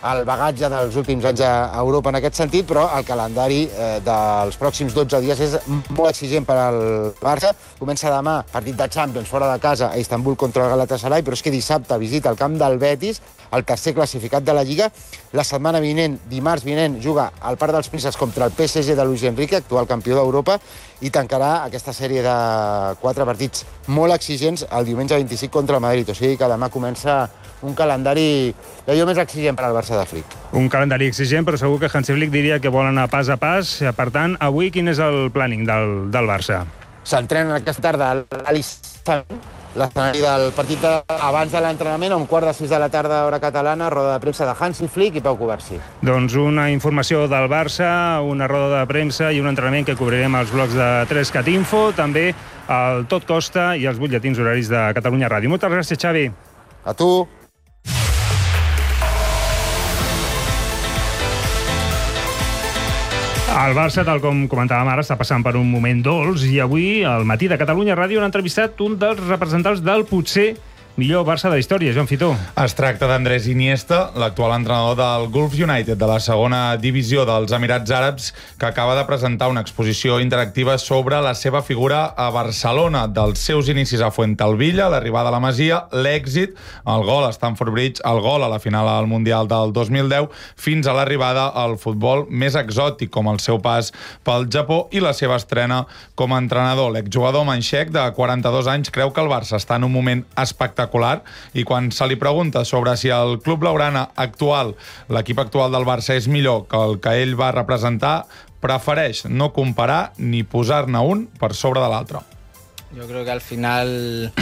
el bagatge dels últims anys a Europa en aquest sentit, però el calendari eh, dels pròxims dotze dies és molt exigent per al Barça. Comença demà, partit de Champions fora de casa a Istanbul contra el Galatasaray, però és que dissabte visita el camp del Betis, el tercer classificat de la Lliga. La setmana vinent, dimarts vinent, juga al Parc dels Princes contra el P S G de Luis Enrique, actual campió d'Europa, i tancarà aquesta sèrie de quatre partits molt exigents el diumenge vint-i-cinc contra el Madrid. O sigui que demà comença un calendari d'allò més exigent per al Barça de Flick. Un calendari exigent, però segur que Hansi Flick diria que vol anar pas a pas. Per tant, avui quin és el planning del, del Barça? S'entrenen aquesta tarda a l'Alistament, l'escenari del partit abans de l'entrenament, a un quart de sis de la tarda, hora catalana, roda de premsa de Hansi Flick i Pau Covarsí. Doncs una informació del Barça, una roda de premsa i un entrenament que cobrirem als blocs de tres cat info, també el Tot Costa i els butlletins horaris de Catalunya Ràdio. Moltes gràcies, Xavi. A tu. El Barça, tal com comentàvem ara, està passant per un moment dolç i avui, al matí de Catalunya Ràdio, han entrevistat un dels representants del potser millor Barça de la història, Joan Fitó. Es tracta d'Andrés Iniesta, l'actual entrenador del Gulf United de la segona divisió dels Emirats Àrabs, que acaba de presentar una exposició interactiva sobre la seva figura a Barcelona, dels seus inicis a Fuentalvilla, l'arribada a la Masia, l'èxit, el gol a Stamford Bridge, el gol a la final al Mundial del dos mil deu, fins a l'arribada al futbol més exòtic, com el seu pas pel Japó i la seva estrena com a entrenador. L'exjugador manxec de quaranta-dos anys creu que el Barça està en un moment espectacular i quan se li pregunta sobre si el club blaugrana actual, l'equip actual del Barça, és millor que el que ell va representar, prefereix no comparar ni posar-ne un per sobre de l'altre. Yo creo que al final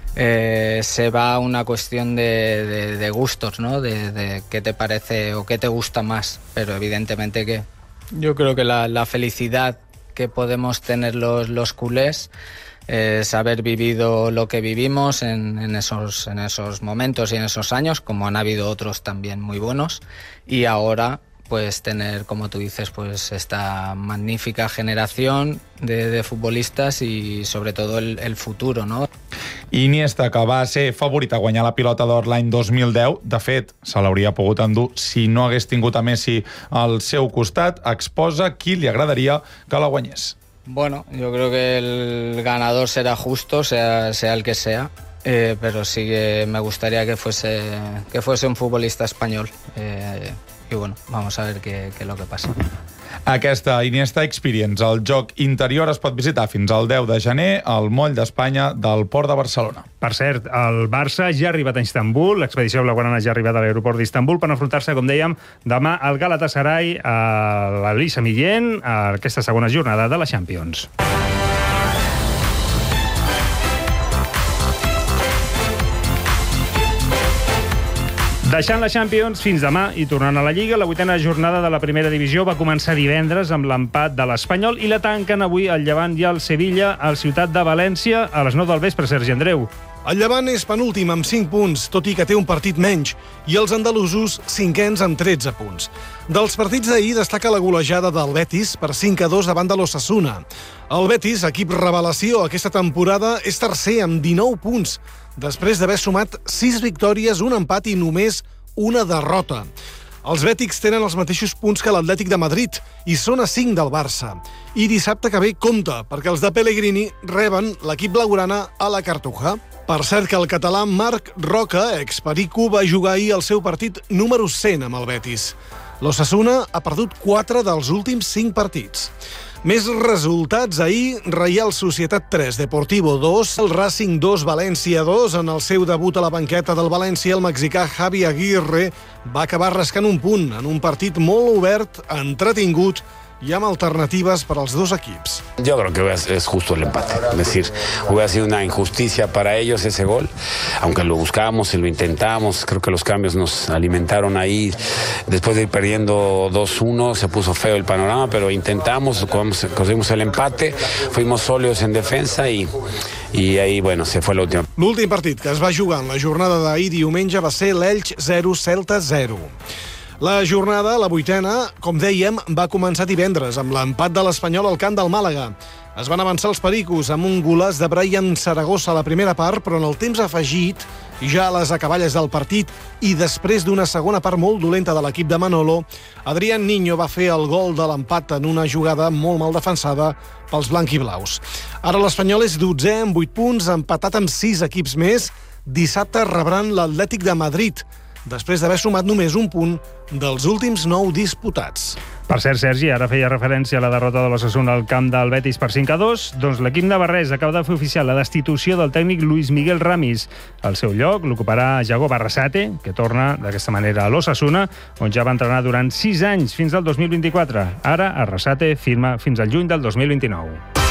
eh, se va a una cuestión de, de, de gustos, ¿no? De, de qué te parece o qué te gusta más, pero evidentemente que yo creo que la, la felicidad que podemos tener los, los culés es haber vivido lo que vivimos en, en, esos, en esos momentos y en esos años, como han habido otros también muy buenos, y ahora pues tener, como tú dices, pues esta magnífica generación de, de futbolistas y sobre todo el, el futuro, ¿no? Iniesta, que va ser favorit a guanyar la Pilota d'Or l'any dos mil deu, de fet, se l'hauria pogut endur si no hagués tingut a Messi al seu costat, exposa qui li agradaria que la guanyés. Bueno, yo creo que el ganador será justo, sea, sea el que sea, eh, pero sí que me gustaría que fuese, que fuese un futbolista español. Eh, y bueno, vamos a ver qué, qué es lo que pasa. Aquesta Iniesta Experience, el joc interior, es pot visitar fins al deu de gener al Moll d'Espanya del Port de Barcelona. Per cert, el Barça ja ha arribat a Istanbul, l'expedició blaugrana ja ha arribat a l'aeroport d'Istanbul per enfrontar-se, com dèiem, demà al Galatasaray, a l'Elisa Millén, a aquesta segona jornada de la Champions. Deixant la Champions fins demà i tornant a la Lliga, la vuitena jornada de la primera divisió va començar divendres amb l'empat de l'Espanyol i la tanquen avui el Llevant i el Sevilla al Ciutat de València a les nou del vespre, Sergi Andreu. El Llevant és penúltim amb cinc punts, tot i que té un partit menys, i els andalusos cinquens amb tretze punts. Dels partits d'ahir destaca la golejada del Betis per cinc a dos davant de l'Osasuna. El Betis, equip revelació aquesta temporada, és tercer amb dinou punts, després d'haver sumat sis victòries, un empat i només una derrota. Els bètics tenen els mateixos punts que l'Atlètic de Madrid i són a cinc del Barça. I dissabte que ve compta, perquè els de Pellegrini reben l'equip blaugrana a la Cartuja. Per cert que el català Marc Roca, ex-Perico, va jugar ahir el seu partit número cent amb el Betis. L'Osasuna ha perdut quatre dels últims cinc partits. Més resultats ahir: Reial Societat tres, Deportivo dos, el Racing dos, València dos. En el seu debut a la banqueta del València, el mexicà Javi Aguirre va acabar rascant un punt en un partit molt obert, entretingut y amb alternativas para los dos equipos. Yo creo que es justo el empate. Es decir, hubiera sido una injusticia para ellos ese gol, aunque lo buscábamos y lo intentamos. Creo que los cambios nos alimentaron ahí. Después de ir perdiendo dos uno, se puso feo el panorama, pero intentamos, conseguimos el empate, fuimos sólidos en defensa y, y ahí, bueno, se fue la última. L'últim partit que es va jugar en la jornada d'ahir diumenge va ser l'Elx zero, Celta zero. La jornada, la vuitena, com dèiem, va començar divendres amb l'empat de l'Espanyol al camp del Màlaga. Es van avançar els pericos amb un golaç de Brian Zaragoza a la primera part, però en el temps afegit, ja a les acaballes del partit i després d'una segona part molt dolenta de l'equip de Manolo, Adrián Niño va fer el gol de l'empat en una jugada molt mal defensada pels blanquiblaus. Ara l'Espanyol és dotzè amb vuit punts, empatat amb sis equips més. Dissabte rebran l'Atlètic de Madrid, després d'haver sumat només un punt dels últims nou disputats. Per cert, Sergi, ara feia referència a la derrota de l'Osasuna al camp del Betis per cinc a dos. Doncs l'equip navarrès acaba de fer oficial la destitució del tècnic Luis Miguel Ramis. Al seu lloc l'ocuparà Yago Barrasate, que torna d'aquesta manera a l'Osasuna, on ja va entrenar durant sis anys, fins al dos mil vint-i-quatre. Ara, Arrasate firma fins al juny del dos mil vint-i-nou.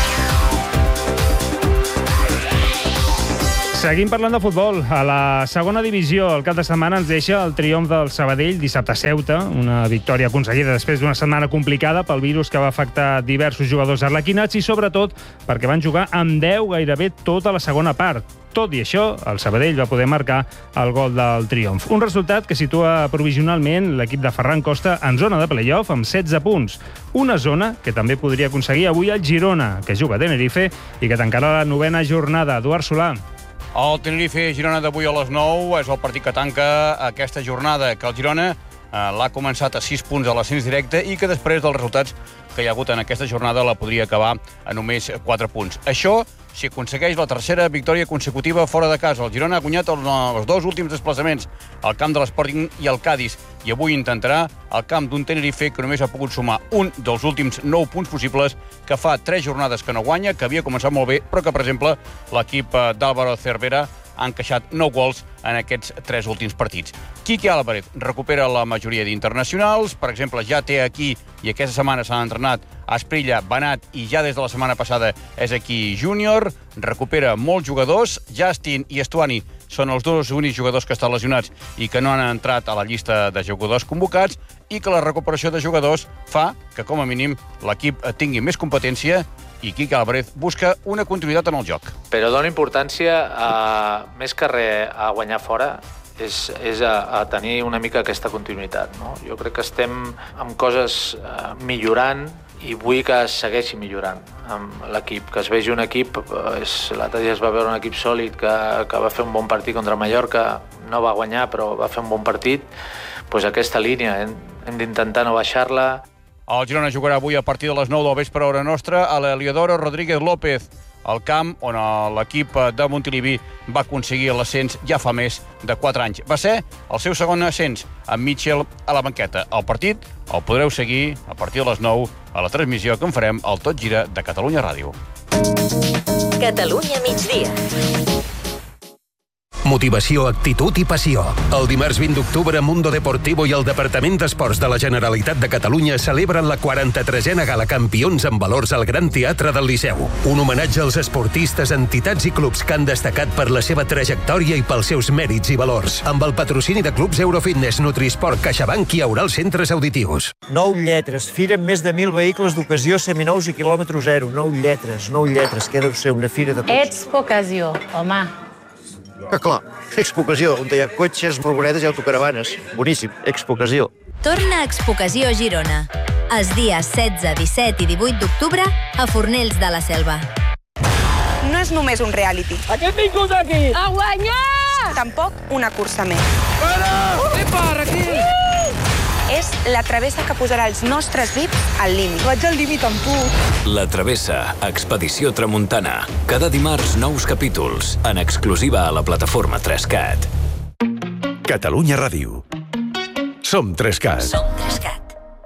Seguim parlant de futbol. A la segona divisió, el cap de setmana ens deixa el triomf del Sabadell dissabte a Ceuta, una victòria aconseguida després d'una setmana complicada pel virus que va afectar diversos jugadors arlequinats i sobretot perquè van jugar amb deu gairebé tota la segona part. Tot i això, el Sabadell va poder marcar el gol del triomf. Un resultat que situa provisionalment l'equip de Ferran Costa en zona de play-off amb setze punts. Una zona que també podria aconseguir avui el Girona, que juga a Tenerife i que tancarà la novena jornada. Eduard Solà. El Tenerife-Girona d'avui a les nou és el partit que tanca aquesta jornada, que el Girona eh, l'ha començat a sis punts a l'ascens directe i que després dels resultats que hi ha hagut en aquesta jornada la podria acabar a només quatre punts. Això si aconsegueix la tercera victòria consecutiva fora de casa. El Girona ha guanyat els, els dos últims desplaçaments al camp de l'Sporting i al Cádiz i avui intentarà al camp d'un Tenerife que només ha pogut sumar un dels últims nou punts possibles, que fa tres jornades que no guanya, que havia començat molt bé, però que, per exemple, l'equip d'Álvaro Cervera ha encaixat nou gols en aquests tres últims partits. Quique Álvarez recupera la majoria d'internacionals, per exemple, ja té aquí, i aquesta setmana s'han entrenat Asprilla, Banat, i ja des de la setmana passada és aquí Júnior, recupera molts jugadors, Justin i Estuani són els dos únics jugadors que estan lesionats i que no han entrat a la llista de jugadors convocats, i que la recuperació de jugadors fa que, com a mínim, l'equip tingui més competència i Quique Álvarez busca una continuïtat en el joc. Però dona importància, a, més que res, a guanyar fora, és, és a, a tenir una mica aquesta continuïtat. No? Jo crec que estem amb coses eh, millorant i vull que es segueixi millorant amb l'equip, que es vegi un equip, l'altre dia es va veure un equip sòlid que, que va fer un bon partit contra Mallorca, no va guanyar però va fer un bon partit, doncs aquesta línia hem, hem d'intentar no baixar-la. El Girona jugarà avui a partir de les nou del vespre hora nostra a l'Heliodoro Rodríguez López, al camp on l'equip de Montilivi va aconseguir l'ascens ja fa més de quatre anys. Va ser el seu segon ascens, amb Mitchell a la banqueta. El partit el podreu seguir a partir de les nou a la transmissió que en farem al Tot Gira de Catalunya Ràdio. Catalunya migdia. Motivació, actitud i passió. El dimarts vint d'octubre, Mundo Deportivo i el Departament d'Esports de la Generalitat de Catalunya celebren la quaranta-tresena Gala Campions en Valors al Gran Teatre del Liceu. Un homenatge als esportistes, entitats i clubs que han destacat per la seva trajectòria i pels seus mèrits i valors. Amb el patrocini de clubs Eurofitness, Nutrisport, CaixaBank i Aural Centres Auditius. Nou lletres. Fira amb més de mil vehicles d'ocasió, seminous i quilòmetre zero. Nou lletres, nou lletres. Què deu ser una fira de cotxes? Expo Ocasió, home. Ah, clar, Expo Ocasió, on hi ha cotxes, furgonetes i autocaravanes. Boníssim, Expo Ocasió. Torna a Expo Ocasió Girona. Els dies setze, disset i divuit d'octubre a Fornells de la Selva. No és només un reality. A què hem vingut aquí? A guanyar! Tampoc una cursa més. Para! Què para aquí? És la travessa que posarà els nostres V I Ps al límit. Vaig al límit amb tu. La Travessa, Expedició Tramuntana. Cada dimarts, nous capítols, en exclusiva a la plataforma tres cat. Catalunya Ràdio. Som tres cat. Som tres cat.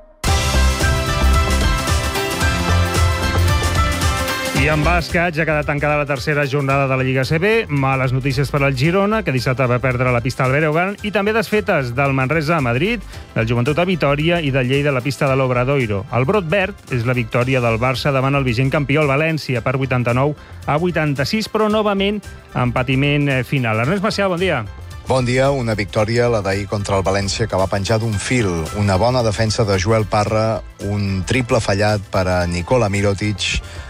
I en bàsquet ja ha quedat tancada la tercera jornada de la Lliga A C B. Males notícies per al Girona, que dissabte va perdre la pista al Bereugan, i també desfetes del Manresa a Madrid, del Joventut a Vitòria i del Lleida a la pista de l'Obradoiro. El brot verd és la victòria del Barça davant el vigent campió, el València, per vuitanta-nou a vuitanta-sis, però novament en patiment final. Ernest Macià, bon dia. Bon dia, una victòria, la d'ahir contra el València, que va penjar d'un fil. Una bona defensa de Joel Parra, un triple fallat per a Nikola Mirotic,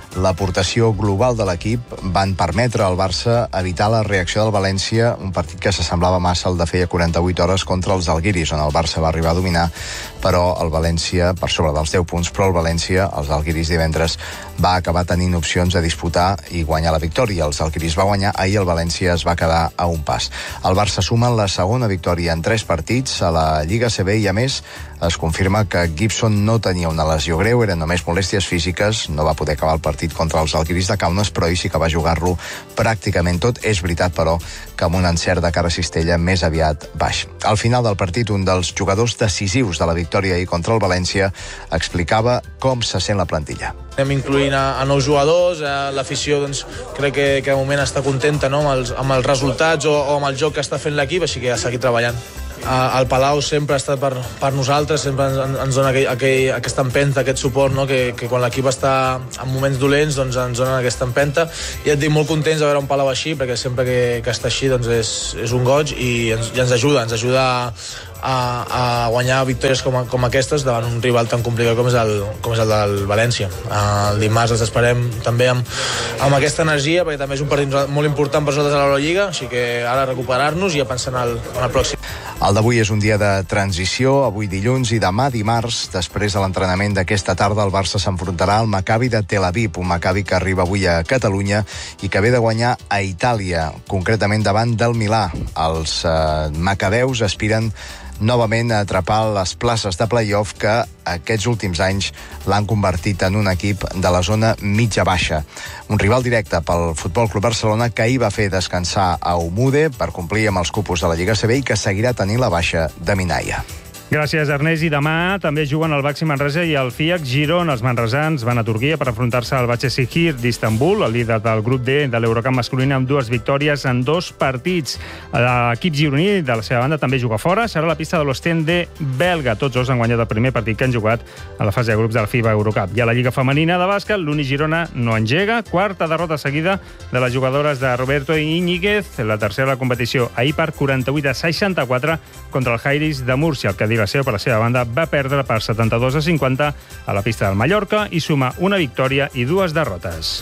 l'aportació global de l'equip van permetre al Barça evitar la reacció del València, un partit que s'assemblava massa al de feia quaranta-vuit hores contra els Alguiris, on el Barça va arribar a dominar, però el València, per sobre dels deu punts, però el València, els Alguiris divendres, va acabar tenint opcions de disputar i guanyar la victòria. Els Alguiris va guanyar, ahir el València es va quedar a un pas. El Barça suma la segona victòria en tres partits a la Lliga A C B i, a més, es confirma que Gibson no tenia una lesió greu, eren només molèsties físiques, no va poder acabar el partit contra els Alguiris de Kaunas, però ell sí que va jugar-lo pràcticament tot. És veritat, però, que amb un encert de cara a Cistella més aviat baix. Al final del partit, un dels jugadors decisius de la victòria ahir contra el València explicava com se sent la plantilla. Anem incloent a, a nous jugadors, l'afició doncs, crec que, que de moment està contenta, no?, amb, els, amb els resultats o, o amb el joc que està fent l'equip, així que a seguir treballant. El Palau sempre ha estat per, per nosaltres, sempre ens, ens dona aquell, aquell, aquesta empenta, aquest suport, no?, que, que quan l'equip està en moments dolents doncs ens dona aquesta empenta, i et dic molt contents de veure un Palau així, perquè sempre que, que està així doncs és, és un goig i ens, i ens ajuda, ens ajuda a, a guanyar victòries com, com aquestes davant un rival tan complicat com és el, com és el del València. El dimarts els esperem també amb, amb aquesta energia, perquè també és un partit molt important per nosaltres a l'Eurolliga, així que ara recuperar-nos i a pensar en el, en el pròxim. El d'avui és un dia de transició, avui dilluns i demà dimarts. Després de l'entrenament d'aquesta tarda, el Barça s'enfrontarà al Maccabi de Tel Aviv, un Maccabi que arriba avui a Catalunya i que ve de guanyar a Itàlia, concretament davant del Milà. Els eh, macabeus aspiren novament a atrapar les places de play-off que aquests últims anys l'han convertit en un equip de la zona mitja-baixa. Un rival directe pel Futbol Club Barcelona, que ahir va fer descansar a Umude per complir amb els cupos de la Lliga A C B i que seguirà tenint la baixa de Minaya. Gràcies, Ernest. I demà també juguen el Baxi Manresa i el Fiac Girona. Els manresans van a Turquia per enfrontar-se al Başakşehir d'Istanbul, el líder del grup D de l'Eurocup masculina, amb dues victòries en dos partits. L'equip gironí, de la seva banda, també juga fora. Serà la pista de l'Ostende belga. Tots dos han guanyat el primer partit que han jugat a la fase de grups de la FIBA Eurocup. I a la Lliga Femenina de bàsquet, l'Uni Girona no engega. Quarta derrota seguida de les jugadores de Roberto Íñiguez, la tercera de la competició, ahir per quaranta-vuit a seixanta-quatre contra el Jairis de Múrcia. El que Seu, per la seva banda, va perdre per setanta-dos a cinquanta a la pista del Mallorca i suma una victòria i dues derrotes.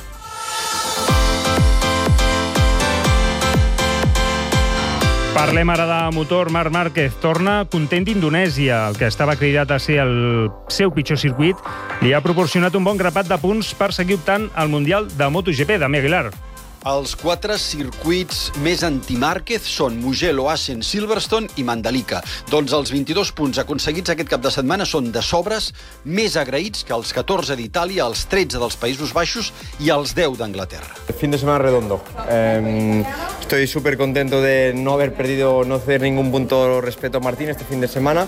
Parlem ara de motor. Marc Márquez torna content d'Indonèsia. El que estava cridat a ser el seu pitjor circuit li ha proporcionat un bon grapat de punts per seguir optant al Mundial de MotoGP. Damià Aguilar. Els quatre circuits més anti-Márquez són Mugello, Assen, Silverstone i Mandalika. Doncs els vint-i-dos punts aconseguits aquest cap de setmana són de sobres més agraïts que els catorze d'Itàlia, els tretze dels Països Baixos i els deu d'Anglaterra. Fin de semana redondo. Eh, estoy súper contento de no haber perdido, no hacer ningún punto respecto a Martín este fin de semana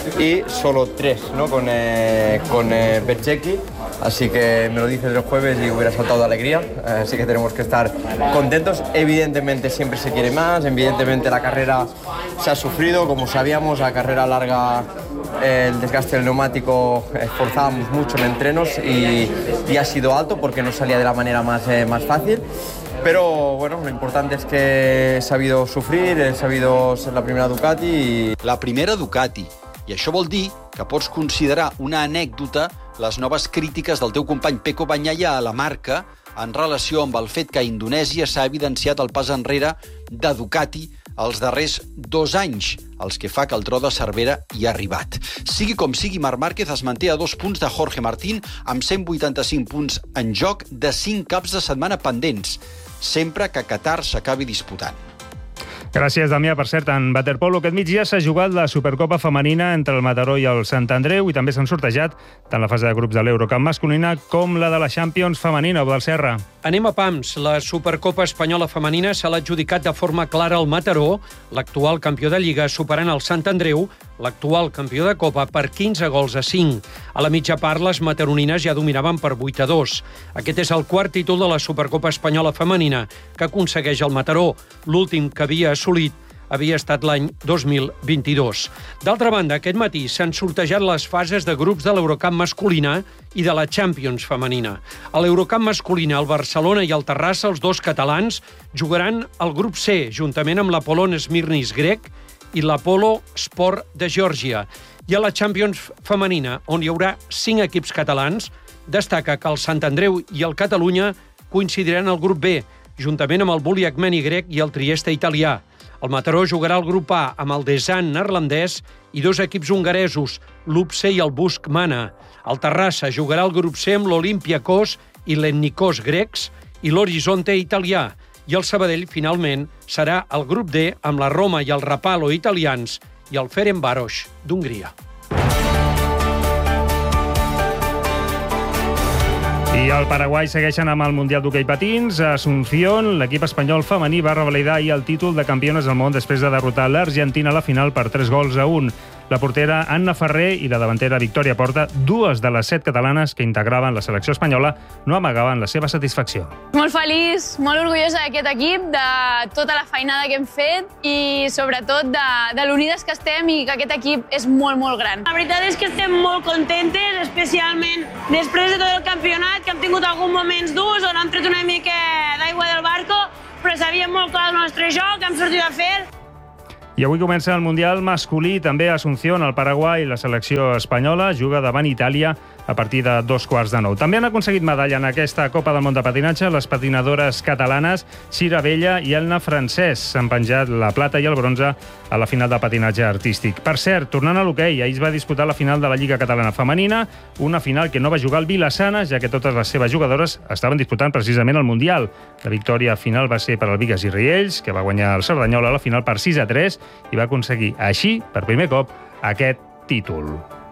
y solo tres, ¿no? Con, eh, con eh, Berchecki. Así que me lo dices el jueves y hubiera saltado de alegría. Eh, así que tenemos que estar contentos. Evidentemente siempre se quiere más, evidentemente la carrera se ha sufrido, como sabíamos, la carrera larga, eh, el desgaste del neumático, esforzábamos mucho en entrenos y, y ha sido alto porque no salía de la manera más, eh, más fácil. Pero bueno, lo importante es que he sabido sufrir, he sabido ser la primera Ducati. Y... La primera Ducati. I això vol dir que pots considerar una anècdota les noves crítiques del teu company Pecco Bagnaia a la marca en relació amb el fet que a Indonèsia s'ha evidenciat el pas enrere de Ducati els darrers dos anys, els que fa que el tro de Cervera hi ha arribat. Sigui com sigui, Marc Márquez es manté a dos punts de Jorge Martín amb cent vuitanta-cinc punts en joc de cinc caps de setmana pendents, sempre que Qatar s'acabi disputant. Gràcies, Damià. Per cert, en waterpolo aquest migdia s'ha jugat la Supercopa femenina entre el Mataró i el Sant Andreu i també s'han sortejat tant la fase de grups de l'Eurocup masculina com la de la Champions femenina. Del Serra. Anem a pams. La Supercopa espanyola femenina s'ha adjudicat de forma clara al Mataró, l'actual campió de Lliga, superant el Sant Andreu, l'actual campió de Copa, per quinze gols a cinc. A la mitja part, les mataronines ja dominaven per vuit a dos. Aquest és el quart títol de la Supercopa espanyola femenina que aconsegueix el Mataró. L'últim que havia assolit havia estat l'any dos mil vint-i-dos. D'altra banda, aquest matí s'han sortejat les fases de grups de l'Eurocup masculina i de la Champions femenina. A l'Eurocup masculina, el Barcelona i el Terrassa, els dos catalans, jugaran al grup C, juntament amb l'Apollon Smirnis grec i l'Apollo Sport de Geòrgia. I a la Champions femenina, on hi haurà cinc equips catalans, destaca que el Sant Andreu i el Catalunya coincidiran al grup B, juntament amb el Bulli Armeni grec i el Trieste italià. El Mataró jugarà al grup A amb el Desan neerlandès i dos equips hongaresos, l'U P C i el Busk Mana. El Terrassa jugarà al grup C amb l'Olympiakos i l'Etnikos grecs i l'Horizonte italià. I el Sabadell, finalment, serà el grup D amb la Roma i el Rapallo italians i el Ferencváros d'Hongria. I el Paraguai segueixen amb el Mundial d'Hoquei Patins. A Asunción, l'equip espanyol femení va revalidar ahir el títol de campiones del món després de derrotar l'Argentina a la final per tres gols a un. La portera Anna Ferrer i la davantera Victòria Porta, dues de les set catalanes que integraven la selecció espanyola, no amagaven la seva satisfacció. Molt feliç, molt orgullosa d'aquest equip, de tota la feinada que hem fet i sobretot de, de l'unides que estem i que aquest equip és molt, molt gran. La veritat és que estem molt contentes, especialment després de tot el campionat, que hem tingut alguns moments durs on hem tret una mica d'aigua del barco, però sabíem molt clar el nostre joc, hem sortit a fer. I avui comença el Mundial masculí, també a Asunción, al Paraguai. La selecció espanyola juga davant Itàlia a partir de dos quarts de nou. També han aconseguit medalla en aquesta Copa del Món de Patinatge les patinadores catalanes Cira Vella i Elna Francès. S'han penjat la plata i el bronze a la final de patinatge artístic. Per cert, tornant a l'hoquei, ahir es va disputar la final de la Lliga Catalana Femenina, una final que no va jugar el Vilassana, ja que totes les seves jugadores estaven disputant precisament el Mundial. La victòria final va ser per al Bigues i Riells, que va guanyar el Cerdanyola a la final per sis a tres i va aconseguir així, per primer cop, aquest títol.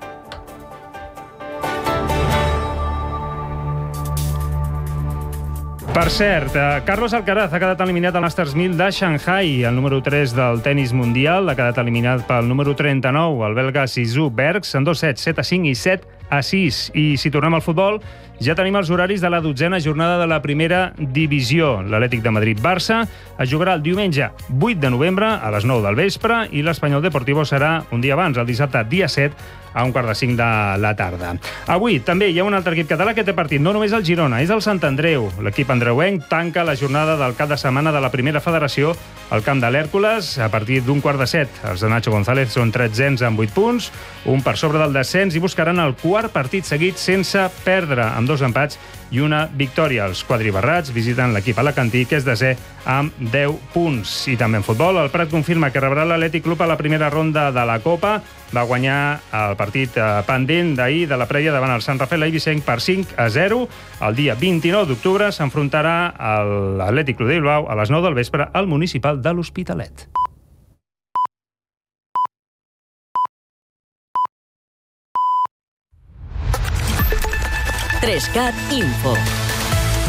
Per cert, Carlos Alcaraz ha quedat eliminat al Masters mil de Shanghai. El número tres del tennis mundial ha quedat eliminat pel número trenta-nou, el belga Zizou Bergs, en dos sets, set a cinc i set a sis. I si tornem al futbol, ja tenim els horaris de la dotzena jornada de la primera divisió. L'Atlètic de Madrid-Barça es jugarà el diumenge vuit de novembre a les nou del vespre i l'Espanyol Deportivo serà un dia abans, el dissabte dia set, a un quart de cinc de la tarda. Avui també hi ha un altre equip català que té partit, no només el Girona, és el Sant Andreu. L'equip andreuenc tanca la jornada del cap de setmana de la primera federació al camp de l'Hèrcules a partir d'un quart de set. Els de Nacho González són tretzens amb vuit punts, un per sobre del descens, i buscaran el quart partit seguit sense perdre, amb dos empats i una victòria. Els quadribarrats visiten l'equip alacantí, que és desè amb deu punts. I també en futbol, el Prat confirma que rebrà l'Atlètic Club a la primera ronda de la Copa. Va guanyar el partit pendent d'ahir de la prèvia davant el Sant Rafael Eivissenc per cinc a zero. El dia vint-i-nou d'octubre s'enfrontarà a l'Atlètic Club de Bilbao a les nou del vespre al Municipal de l'Hospitalet. tres cat Info.